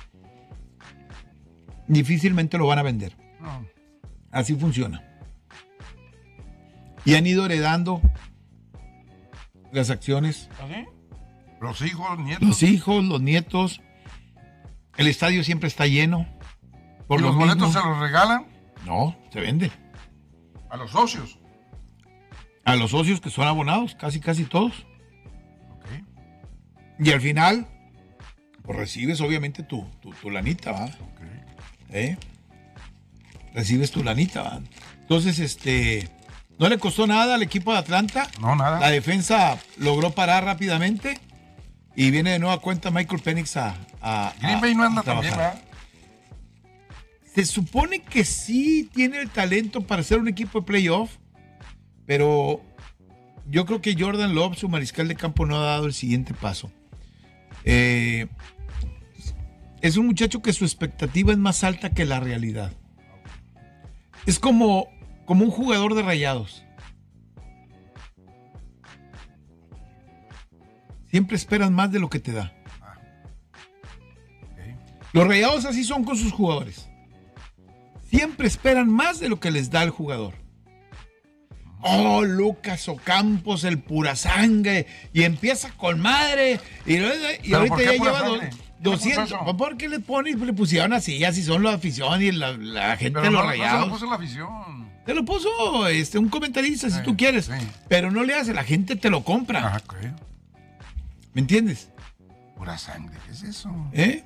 Difícilmente lo van a vender. No. Así funciona. Y han ido heredando las acciones. ¿Así? Los hijos, nietos. Los hijos, los nietos. El estadio siempre está lleno. Por ¿Y los lo boletos mismo- se los regalan? No, se vende. A los socios. A los socios que son abonados, casi, casi todos. Ok. Y al final, pues recibes obviamente tu, tu, tu lanita, ¿va? Ok. ¿Eh? Recibes tu lanita, ¿va? Entonces, este, no le costó nada al equipo de Atlanta. No, nada. La defensa logró parar rápidamente y viene de nueva cuenta Michael Penix a, a Green a- Bay no anda a tan bien, trabajar. ¿verdad? Se supone que sí tiene el talento para ser un equipo de playoff, pero yo creo que Jordan Love, su mariscal de campo, no ha dado el siguiente paso. Eh, es un muchacho que su expectativa es más alta que la realidad. Es como, como un jugador de Rayados. Siempre esperan más de lo que te da. Ah. Okay. Los Rayados así son con sus jugadores. Siempre esperan más de lo que les da el jugador. Oh, Lucas Ocampos, el pura sangre. Y empieza con madre. Y, y ahorita ya lleva do, doscientos. ¿Por qué le ponen, le pusieron así? Así son la afición y la, la gente de los no, Rayados. No se lo puso la afición. Te lo puso este, un comentarista, sí, si tú quieres. Sí. Pero no le hace, la gente te lo compra. Ah, okay. ¿Me entiendes? Pura sangre, ¿qué es eso? ¿Eh?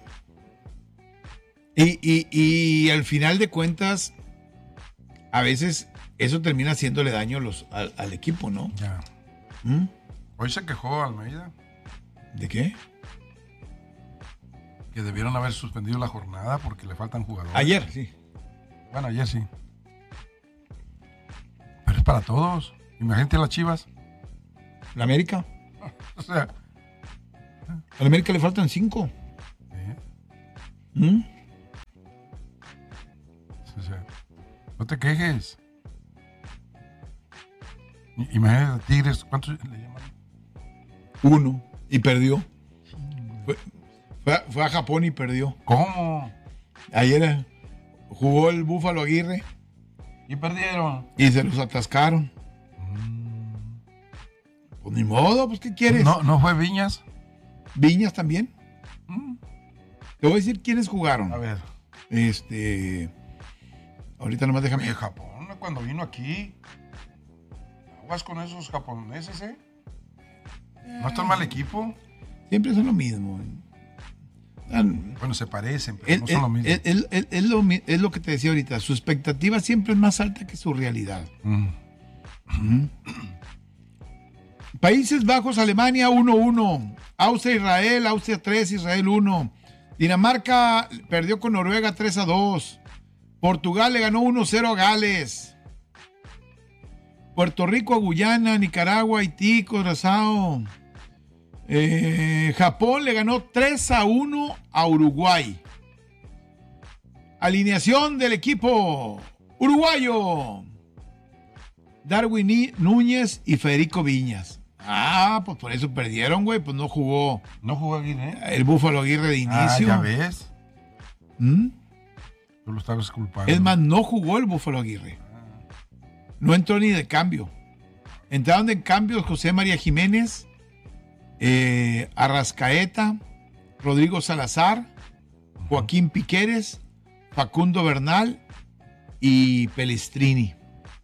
Y, y, y al final de cuentas, a veces eso termina haciéndole daño a los, al, al equipo, ¿no? Ya. ¿Mm? Hoy se quejó Almeida. ¿De qué? Que debieron haber suspendido la jornada porque le faltan jugadores. Ayer, sí. Bueno, ayer sí. Pero es para todos. Imagínate a las Chivas. ¿La América? O sea. A la América le faltan cinco. ¿Eh? ¿Mm? O sea, no te quejes. Imagínate a Tigres, ¿cuántos le llaman? Uno. Y perdió. Fue, fue, a, fue a Japón y perdió. ¿Cómo? Ayer jugó el Búfalo Aguirre. Y perdieron. Y se los atascaron. Mm. Pues ni modo, pues ¿qué quieres? ¿No, no fue Viñas? ¿Viñas también? Mm. Te voy a decir quiénes jugaron. A ver. Este. Ahorita nomás déjame. Oye, Japón, cuando vino aquí. Aguas con esos japoneses, ¿eh? No es tan mal equipo. Siempre son lo mismo. Bueno, se parecen, pero el, no son el, lo mismo. El, el, el, el lo, es lo que te decía ahorita. Su expectativa siempre es más alta que su realidad. Mm. Mm. Países Bajos, Alemania uno uno. Austria, Israel, Austria tres, Israel uno. Dinamarca perdió con Noruega tres a dos. Portugal le ganó uno cero a Gales. Puerto Rico a Guyana, Nicaragua, Haití, Curazao. Eh, Japón le ganó tres a uno a Uruguay. Alineación del equipo uruguayo: Darwin Núñez y Federico Viñas. Ah, pues por eso perdieron, güey. Pues no jugó. No jugó Aguirre. El Búfalo Aguirre de inicio. Ah, ya ves. ¿Mm? Tú lo estabas culpando. Es más, no jugó el Búfalo Aguirre. No entró ni de cambio. Entraron de cambio José María Jiménez, eh, Arrascaeta, Rodrigo Salazar, Joaquín Piqueres, Facundo Bernal y Pelestrini.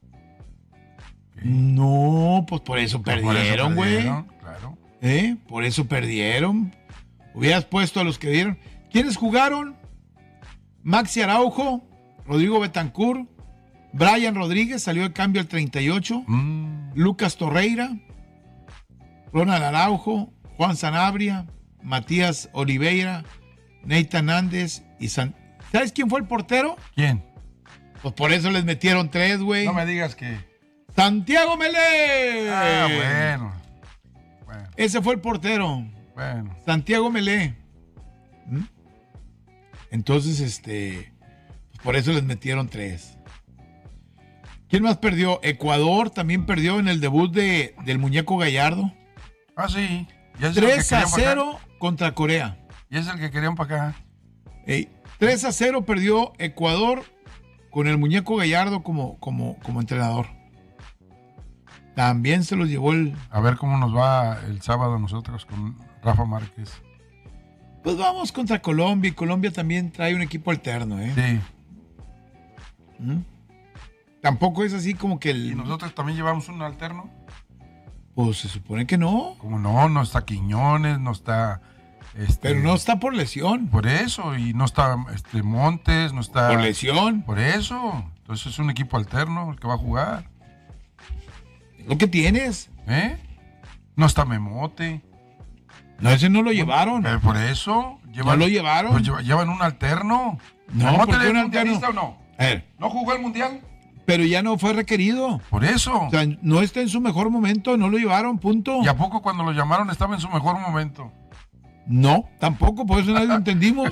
No, pues por eso pues perdieron, güey. Claro. ¿Eh? Por eso perdieron. Hubieras puesto a los que dieron. ¿Quiénes jugaron? Maxi Araujo, Rodrigo Betancourt, Brian Rodríguez, salió de cambio al treinta y ocho. Mm. Lucas Torreira, Ronald Araujo, Juan Sanabria, Matías Oliveira, Nathan Nández y San... ¿Sabes quién fue el portero? ¿Quién? Pues por eso les metieron tres, güey. No me digas que... ¡Santiago Melé! Ah, bueno. bueno. Ese fue el portero. Bueno. Santiago Melé. ¿Mm? Entonces, este... Pues por eso les metieron tres. ¿Quién más perdió? Ecuador también perdió en el debut de, del Muñeco Gallardo. Ah, sí. tres a cero contra Corea. Y es el que querían para acá. Hey, tres a cero perdió Ecuador con el Muñeco Gallardo como, como, como entrenador. También se los llevó el... A ver cómo nos va el sábado nosotros con Rafa Márquez. Pues vamos contra Colombia, y Colombia también trae un equipo alterno, ¿eh? Sí. ¿Mm? Tampoco es así como que el... ¿Y nosotros también llevamos un alterno? Pues se supone que no. Como no, no está Quiñones, no está... Este, pero no está por lesión. Por eso, y no está este, Montes, no está... Por lesión. Por eso. Entonces es un equipo alterno el que va a jugar. Es lo que tienes. ¿Eh? No está Memote. No, ese no lo llevaron. Pero por eso. Llevan, ¿no lo llevaron? Pues llevan, llevan un alterno. No, ¿Memote ¿por qué es un alterno? mundialista o no? A ver. ¿No jugó el mundial? Pero ya no fue requerido. Por eso. O sea, no está en su mejor momento, no lo llevaron, punto. ¿Y a poco cuando lo llamaron estaba en su mejor momento? No, tampoco, por eso nadie lo entendimos.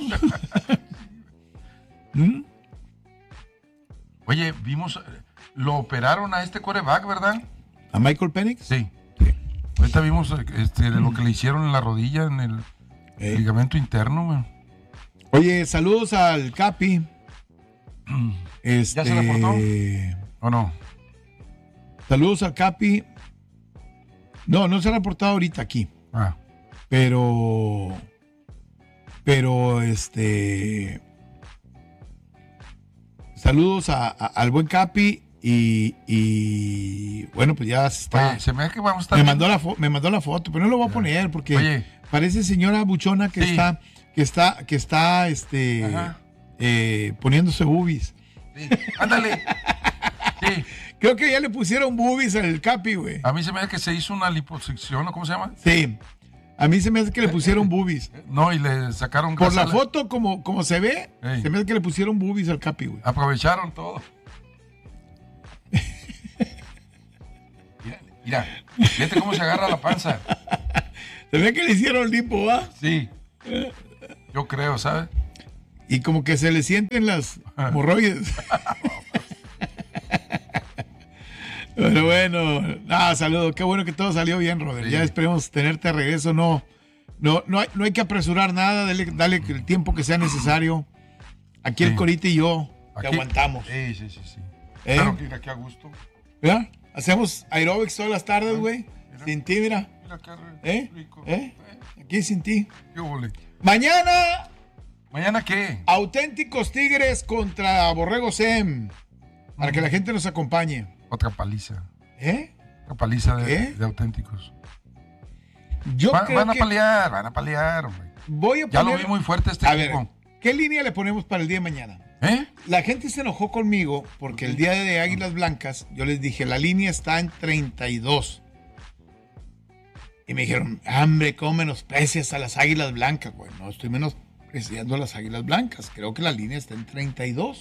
¿Mm? Oye, vimos, lo operaron a este quarterback, ¿verdad? ¿A Michael Penix? Sí. sí. Ahorita vimos este, lo que le hicieron en la rodilla, en el eh. ligamento interno, man. Oye, saludos al Capi. Este... ¿Ya se reportó? ¿O no? Saludos al Capi. No, no se ha reportado ahorita aquí. Ah. Pero... Pero, este... Saludos a, a, al buen Capi y, y... Bueno, pues ya se está... Oye, se me, que vamos a estar me, mandó la fo- me mandó la foto, pero no lo voy a poner porque Oye. parece señora buchona que Sí. está... Que está, que está, este... Eh, poniéndose boobies. Sí. Ándale. Sí. Creo que ya le pusieron boobies al Capi, güey. A mí se me hace que se hizo una liposucción, ¿o cómo se llama? Sí. A mí se me hace que le pusieron boobies. No, y le sacaron Por grasa. la foto, como, como se ve, Ey. se me hace que le pusieron boobies al Capi, güey. Aprovecharon todo. Mira, mira, fíjate cómo se agarra la panza. Se ve que le hicieron lipo, ¿va? Sí. Yo creo, ¿sabes? Y como que se le sienten las hemorroides. Pero bueno, nada, saludos. Qué bueno que todo salió bien, Robert. Sí. Ya esperemos tenerte de regreso. No, no, no hay, no hay que apresurar nada. Dale, dale el tiempo que sea necesario. Aquí Sí. el Corita y yo te Aquí- aguantamos. Sí, sí, sí, sí. ¿Eh? Claro que ir aquí a gusto. ¿Verdad? Hacemos aeróbics todas las tardes, güey. Sin ti, mira. Mira qué ¿Eh? rico. ¿Eh? Aquí sin ti. ¿Qué huele? Mañana, ¿Mañana qué? auténticos Tigres contra Borrego Sem. Para que la gente nos acompañe. Otra paliza. ¿Eh? Otra paliza de, ¿Qué? de auténticos. Yo Va- creo van a que paliar, van a paliar, hombre. voy a Ya poner... lo vi muy fuerte este A equipo. ver, ¿qué línea le ponemos para el día de mañana? ¿Eh? La gente se enojó conmigo porque el día de Águilas Blancas yo les dije, la línea está en treinta y dos. Y me dijeron, hombre, ¿cómo menosprecias a las Águilas Blancas? Bueno, no estoy menospreciando a las Águilas Blancas. Creo que la línea está en treinta y dos.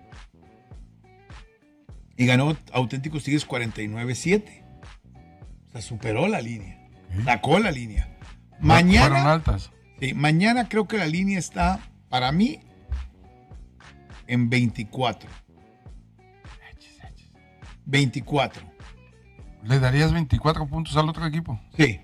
Y ganó Auténticos Tigres cuarenta y nueve siete. O sea, superó la línea. Sacó la línea. Mañana... Fueron altas. Sí, mañana creo que la línea está, para mí, en veinticuatro. veinticuatro. ¿Le darías veinticuatro puntos al otro equipo? Sí.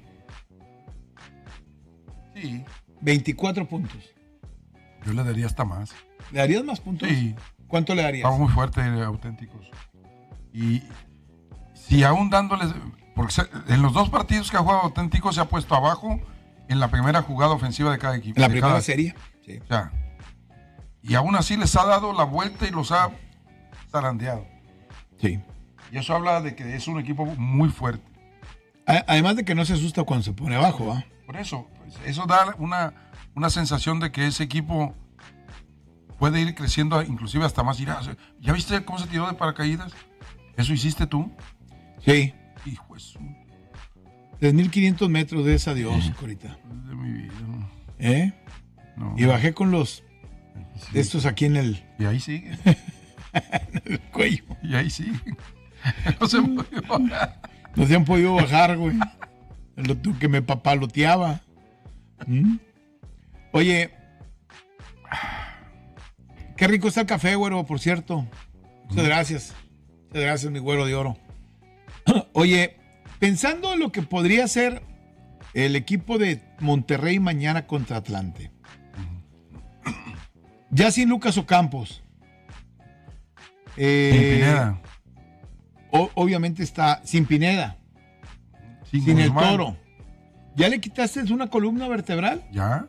Sí. veinticuatro puntos. Yo le daría hasta más. ¿Le darías más puntos? Sí. ¿Cuánto le darías? Estaba muy fuerte, eh, Auténticos. Y si aún dándoles... Porque se- en los dos partidos que ha jugado Auténticos se ha puesto abajo en la primera jugada ofensiva de cada equipo. En la de primera cada- serie. Sí. O sea, y aún así les ha dado la vuelta y los ha zarandeado. Sí. Y eso habla de que es un equipo muy fuerte. A- Además de que no se asusta cuando se pone abajo, ¿ah? Por eso, pues, eso da una, una sensación de que ese equipo puede ir creciendo inclusive hasta más. Irá. ¿Ya viste cómo se tiró de paracaídas? ¿Eso hiciste tú? Sí. Hijo de su- tres mil quinientos metros de esa Dios, Corita. de mi vida. No. ¿Eh? No. Y bajé con los... de estos aquí en el... Y ahí sigue. en el cuello. Y ahí sigue. No se puede bajar. No se han podido bajar, güey. Lo tú que me papaloteaba. ¿Mm? Oye, qué rico está el café, güero, por cierto. Muchas gracias. Muchas gracias, mi güero de oro. Oye, pensando en lo que podría ser el equipo de Monterrey mañana contra Atlante. Ya sin Lucas Ocampos. Eh, Sin Pineda. o- obviamente está sin Pineda. Sin Sin el Guzmán. Toro. ¿Ya le quitaste una columna vertebral? ¿Ya?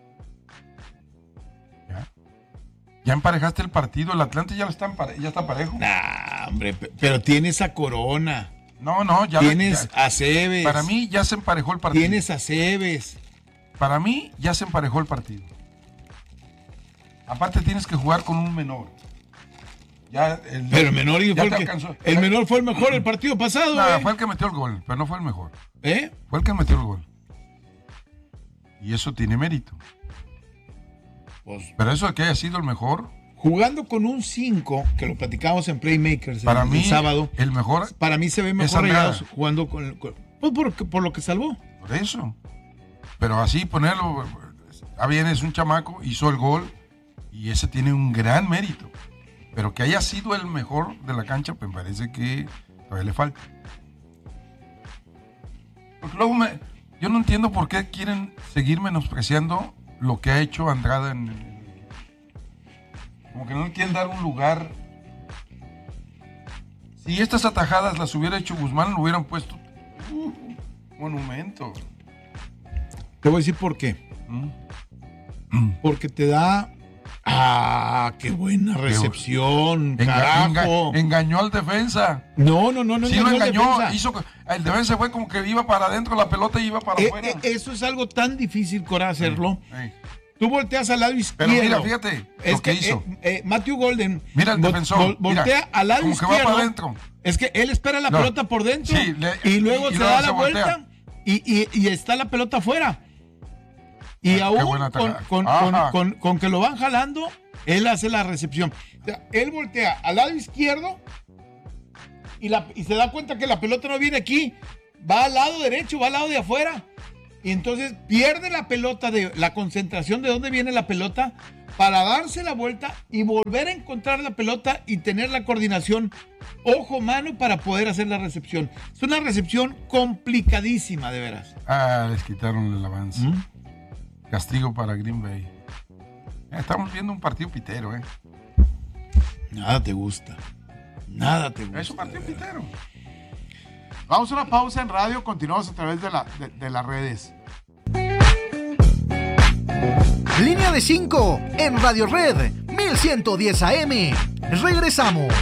¿Ya? ¿Ya emparejaste el partido? El Atlante ya, lo está, empare- ya está parejo. Nah, hombre, pe- pero tienes a Corona. No, no, ya. Tienes ya- a Cebes. Para mí ya se emparejó el partido. Tienes a Cebes. Para mí ya se emparejó el partido. Aparte tienes que jugar con un menor. Ya el, Pero el menor, ya fue el, te que- alcanzó. el menor fue el mejor el partido pasado. No, eh. fue el que metió el gol, pero no fue el mejor. ¿Eh? Fue el que metió el gol. Y eso tiene mérito. Pues, Pero eso de que haya sido el mejor, jugando con un cinco, que lo platicamos en Playmakers para el, mí el sábado, el mejor para mí se ve es mejor Andrada. Rayados jugando con, con- pues por, por lo que salvó. Por eso. Pero así ponerlo, ah, bien, es un chamaco, hizo el gol y ese tiene un gran mérito. Pero que haya sido el mejor de la cancha, pues me parece que todavía le falta. Porque luego me, yo no entiendo por qué quieren seguir menospreciando lo que ha hecho Andrada en... Como que no le quieren dar un lugar. Si estas atajadas las hubiera hecho Guzmán, lo hubieran puesto uh, monumento. Te voy a decir por qué. ¿Mm? Porque te da... ¡Ah, qué buena recepción! Enga, ¡Carajo! Enga, engañó al defensa. No, no, no, no. Sí, lo engañó. Hizo, el defensa fue como que iba para adentro la pelota y iba para eh, afuera. Eh, eso es algo tan difícil, Cora, hacerlo. Sí, sí. Tú volteas al lado izquierdo. Pero mira, fíjate es lo que, que hizo. Eh, eh, Matthew Golden. Mira el defensor. Vol, voltea mira, al lado como izquierdo. Que va para adentro. Es que él espera la no. pelota por dentro. Sí, le, y luego y, y se luego da se la voltea. vuelta y, y, y está la pelota afuera. Y ah, aún con, con, con, con, con que lo van jalando, él hace la recepción. O sea, él voltea al lado izquierdo y, la, y se da cuenta que la pelota no viene aquí. Va al lado derecho, va al lado de afuera. Y entonces pierde la pelota, de la concentración de dónde viene la pelota para darse la vuelta y volver a encontrar la pelota y tener la coordinación ojo-mano para poder hacer la recepción. Es una recepción complicadísima, de veras. Ah, les quitaron el avance. ¿Mm? Castigo para Green Bay. Estamos viendo un partido pitero, ¿eh? Nada te gusta. Nada te gusta. Es un partido pitero. Vamos a una pausa en radio, continuamos a través de, la, de, de las redes. Línea de cinco en Radio Red mil ciento diez A M. Regresamos.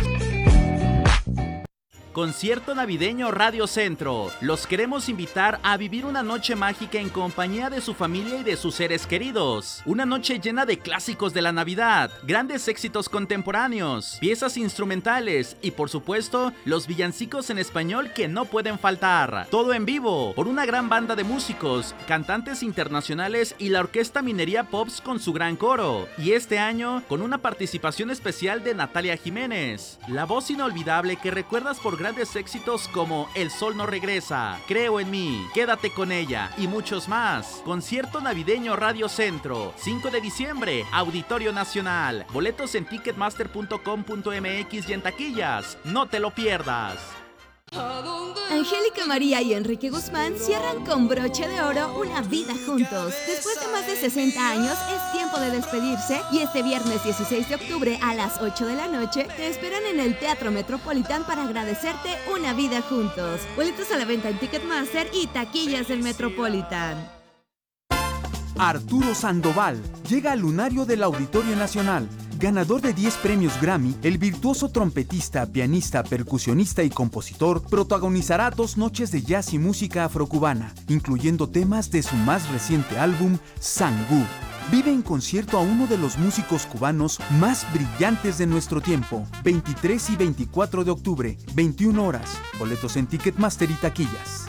Concierto navideño Radio Centro. Los queremos invitar a vivir una noche mágica en compañía de su familia y de sus seres queridos. Una noche llena de clásicos de la Navidad, grandes éxitos contemporáneos, piezas instrumentales y por supuesto los villancicos en español que no pueden faltar. Todo en vivo por una gran banda de músicos, cantantes internacionales y la Orquesta Minería Pops con su gran coro. Y este año con una participación especial de Natalia Jiménez, la voz inolvidable que recuerdas por grandes éxitos como El Sol No Regresa, Creo en Mí, Quédate con Ella y muchos más. Concierto navideño Radio Centro, cinco de diciembre, Auditorio Nacional. Boletos en ticketmaster punto com punto m x y en taquillas. No te lo pierdas. Angélica María y Enrique Guzmán cierran con broche de oro una vida juntos. Después de más de sesenta años, es tiempo de despedirse y este viernes dieciséis de octubre a las ocho de la noche te esperan en el Teatro Metropolitan para agradecerte una vida juntos. Boletos a la venta en Ticketmaster y taquillas del Metropolitan. Arturo Sandoval llega al lunario del Auditorio Nacional. Ganador de diez premios Grammy, el virtuoso trompetista, pianista, percusionista y compositor protagonizará dos noches de jazz y música afrocubana, incluyendo temas de su más reciente álbum, Sangú. Vive en concierto a uno de los músicos cubanos más brillantes de nuestro tiempo. veintitrés y veinticuatro de octubre, veintiuna horas. Boletos en Ticketmaster y taquillas.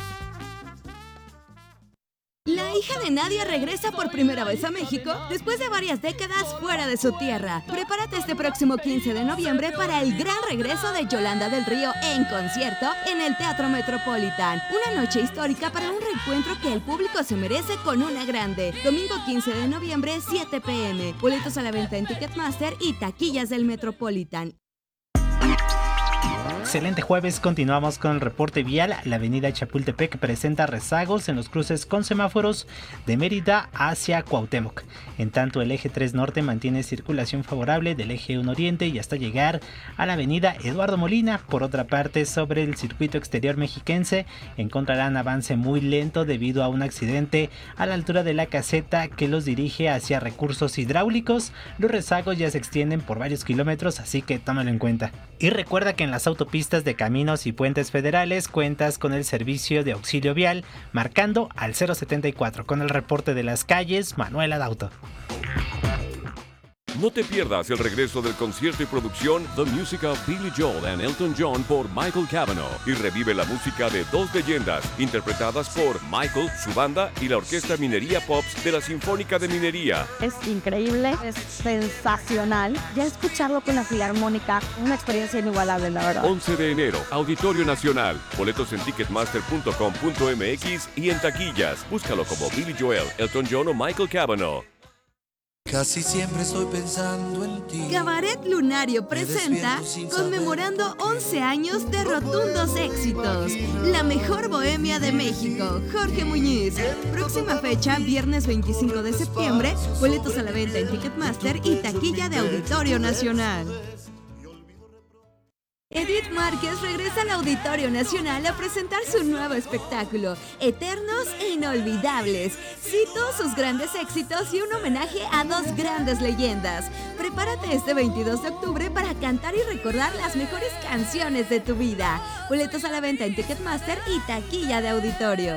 La hija de Nadia regresa por primera vez a México después de varias décadas fuera de su tierra. Prepárate este próximo quince de noviembre para el gran regreso de Yolanda del Río en concierto en el Teatro Metropolitan. Una noche histórica para un reencuentro que el público se merece con una grande. Domingo quince de noviembre, siete pe eme. Boletos a la venta en Ticketmaster y taquillas del Metropolitan. Excelente jueves, continuamos con el reporte vial. La avenida Chapultepec presenta rezagos en los cruces con semáforos de Mérida hacia Cuauhtémoc. En tanto, el eje tres norte mantiene circulación favorable del eje uno oriente y hasta llegar a la avenida Eduardo Molina. Por otra parte, sobre el circuito exterior mexiquense encontrarán avance muy lento debido a un accidente a la altura de la caseta que los dirige hacia recursos hidráulicos. Los rezagos ya se extienden por varios kilómetros, así que tómalo en cuenta. Y recuerda que en las autopistas de caminos y puentes federales cuentas con el servicio de auxilio vial marcando al cero setenta y cuatro. Con el reporte de las calles, Manuel Adauto. No te pierdas el regreso del concierto y producción The Music of Billy Joel and Elton John por Michael Cavanaugh y revive la música de dos leyendas interpretadas por Michael, su banda y la Orquesta Minería Pops de la Sinfónica de Minería. Es increíble, es sensacional. Ya escucharlo con la Filarmónica, una experiencia inigualable, la verdad. once de enero, Auditorio Nacional. Boletos en ticketmaster punto com punto m x y en taquillas. Búscalo como Billy Joel, Elton John o Michael Cavanaugh. Casi siempre estoy pensando en ti. Cabaret Lunario presenta conmemorando once años de rotundos éxitos. La mejor bohemia de México, Jorge Muñiz. Próxima fecha, viernes veinticinco de septiembre. Boletos a la venta en Ticketmaster y taquilla de Auditorio Nacional. Edith Márquez regresa al Auditorio Nacional a presentar su nuevo espectáculo, Eternos e Inolvidables. Cito sus grandes éxitos y un homenaje a dos grandes leyendas. Prepárate este veintidós de octubre para cantar y recordar las mejores canciones de tu vida. Boletos a la venta en Ticketmaster y taquilla de Auditorio.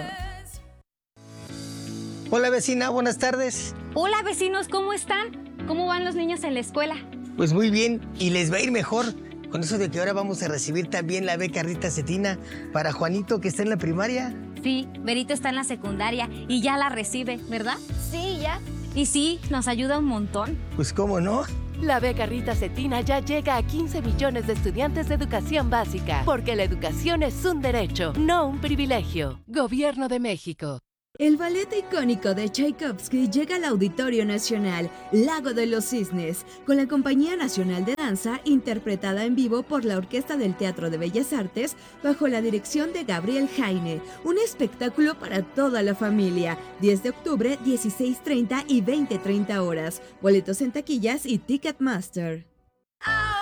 Hola vecina, buenas tardes. Hola vecinos, ¿cómo están? ¿Cómo van los niños en la escuela? Pues muy bien, y les va a ir mejor. Con eso de que ahora vamos a recibir también la beca Rita Cetina para Juanito, que está en la primaria. Sí, Berito está en la secundaria y ya la recibe, ¿verdad? Sí, ya. Y sí, nos ayuda un montón. Pues cómo no. La beca Rita Cetina ya llega a quince millones de estudiantes de educación básica, porque la educación es un derecho, no un privilegio. Gobierno de México. El ballet icónico de Tchaikovsky llega al Auditorio Nacional, Lago de los Cisnes, con la Compañía Nacional de Danza, interpretada en vivo por la Orquesta del Teatro de Bellas Artes, bajo la dirección de Gabriel Jaine. Un espectáculo para toda la familia. diez de octubre, dieciséis treinta y veinte treinta horas. Boletos en taquillas y Ticketmaster.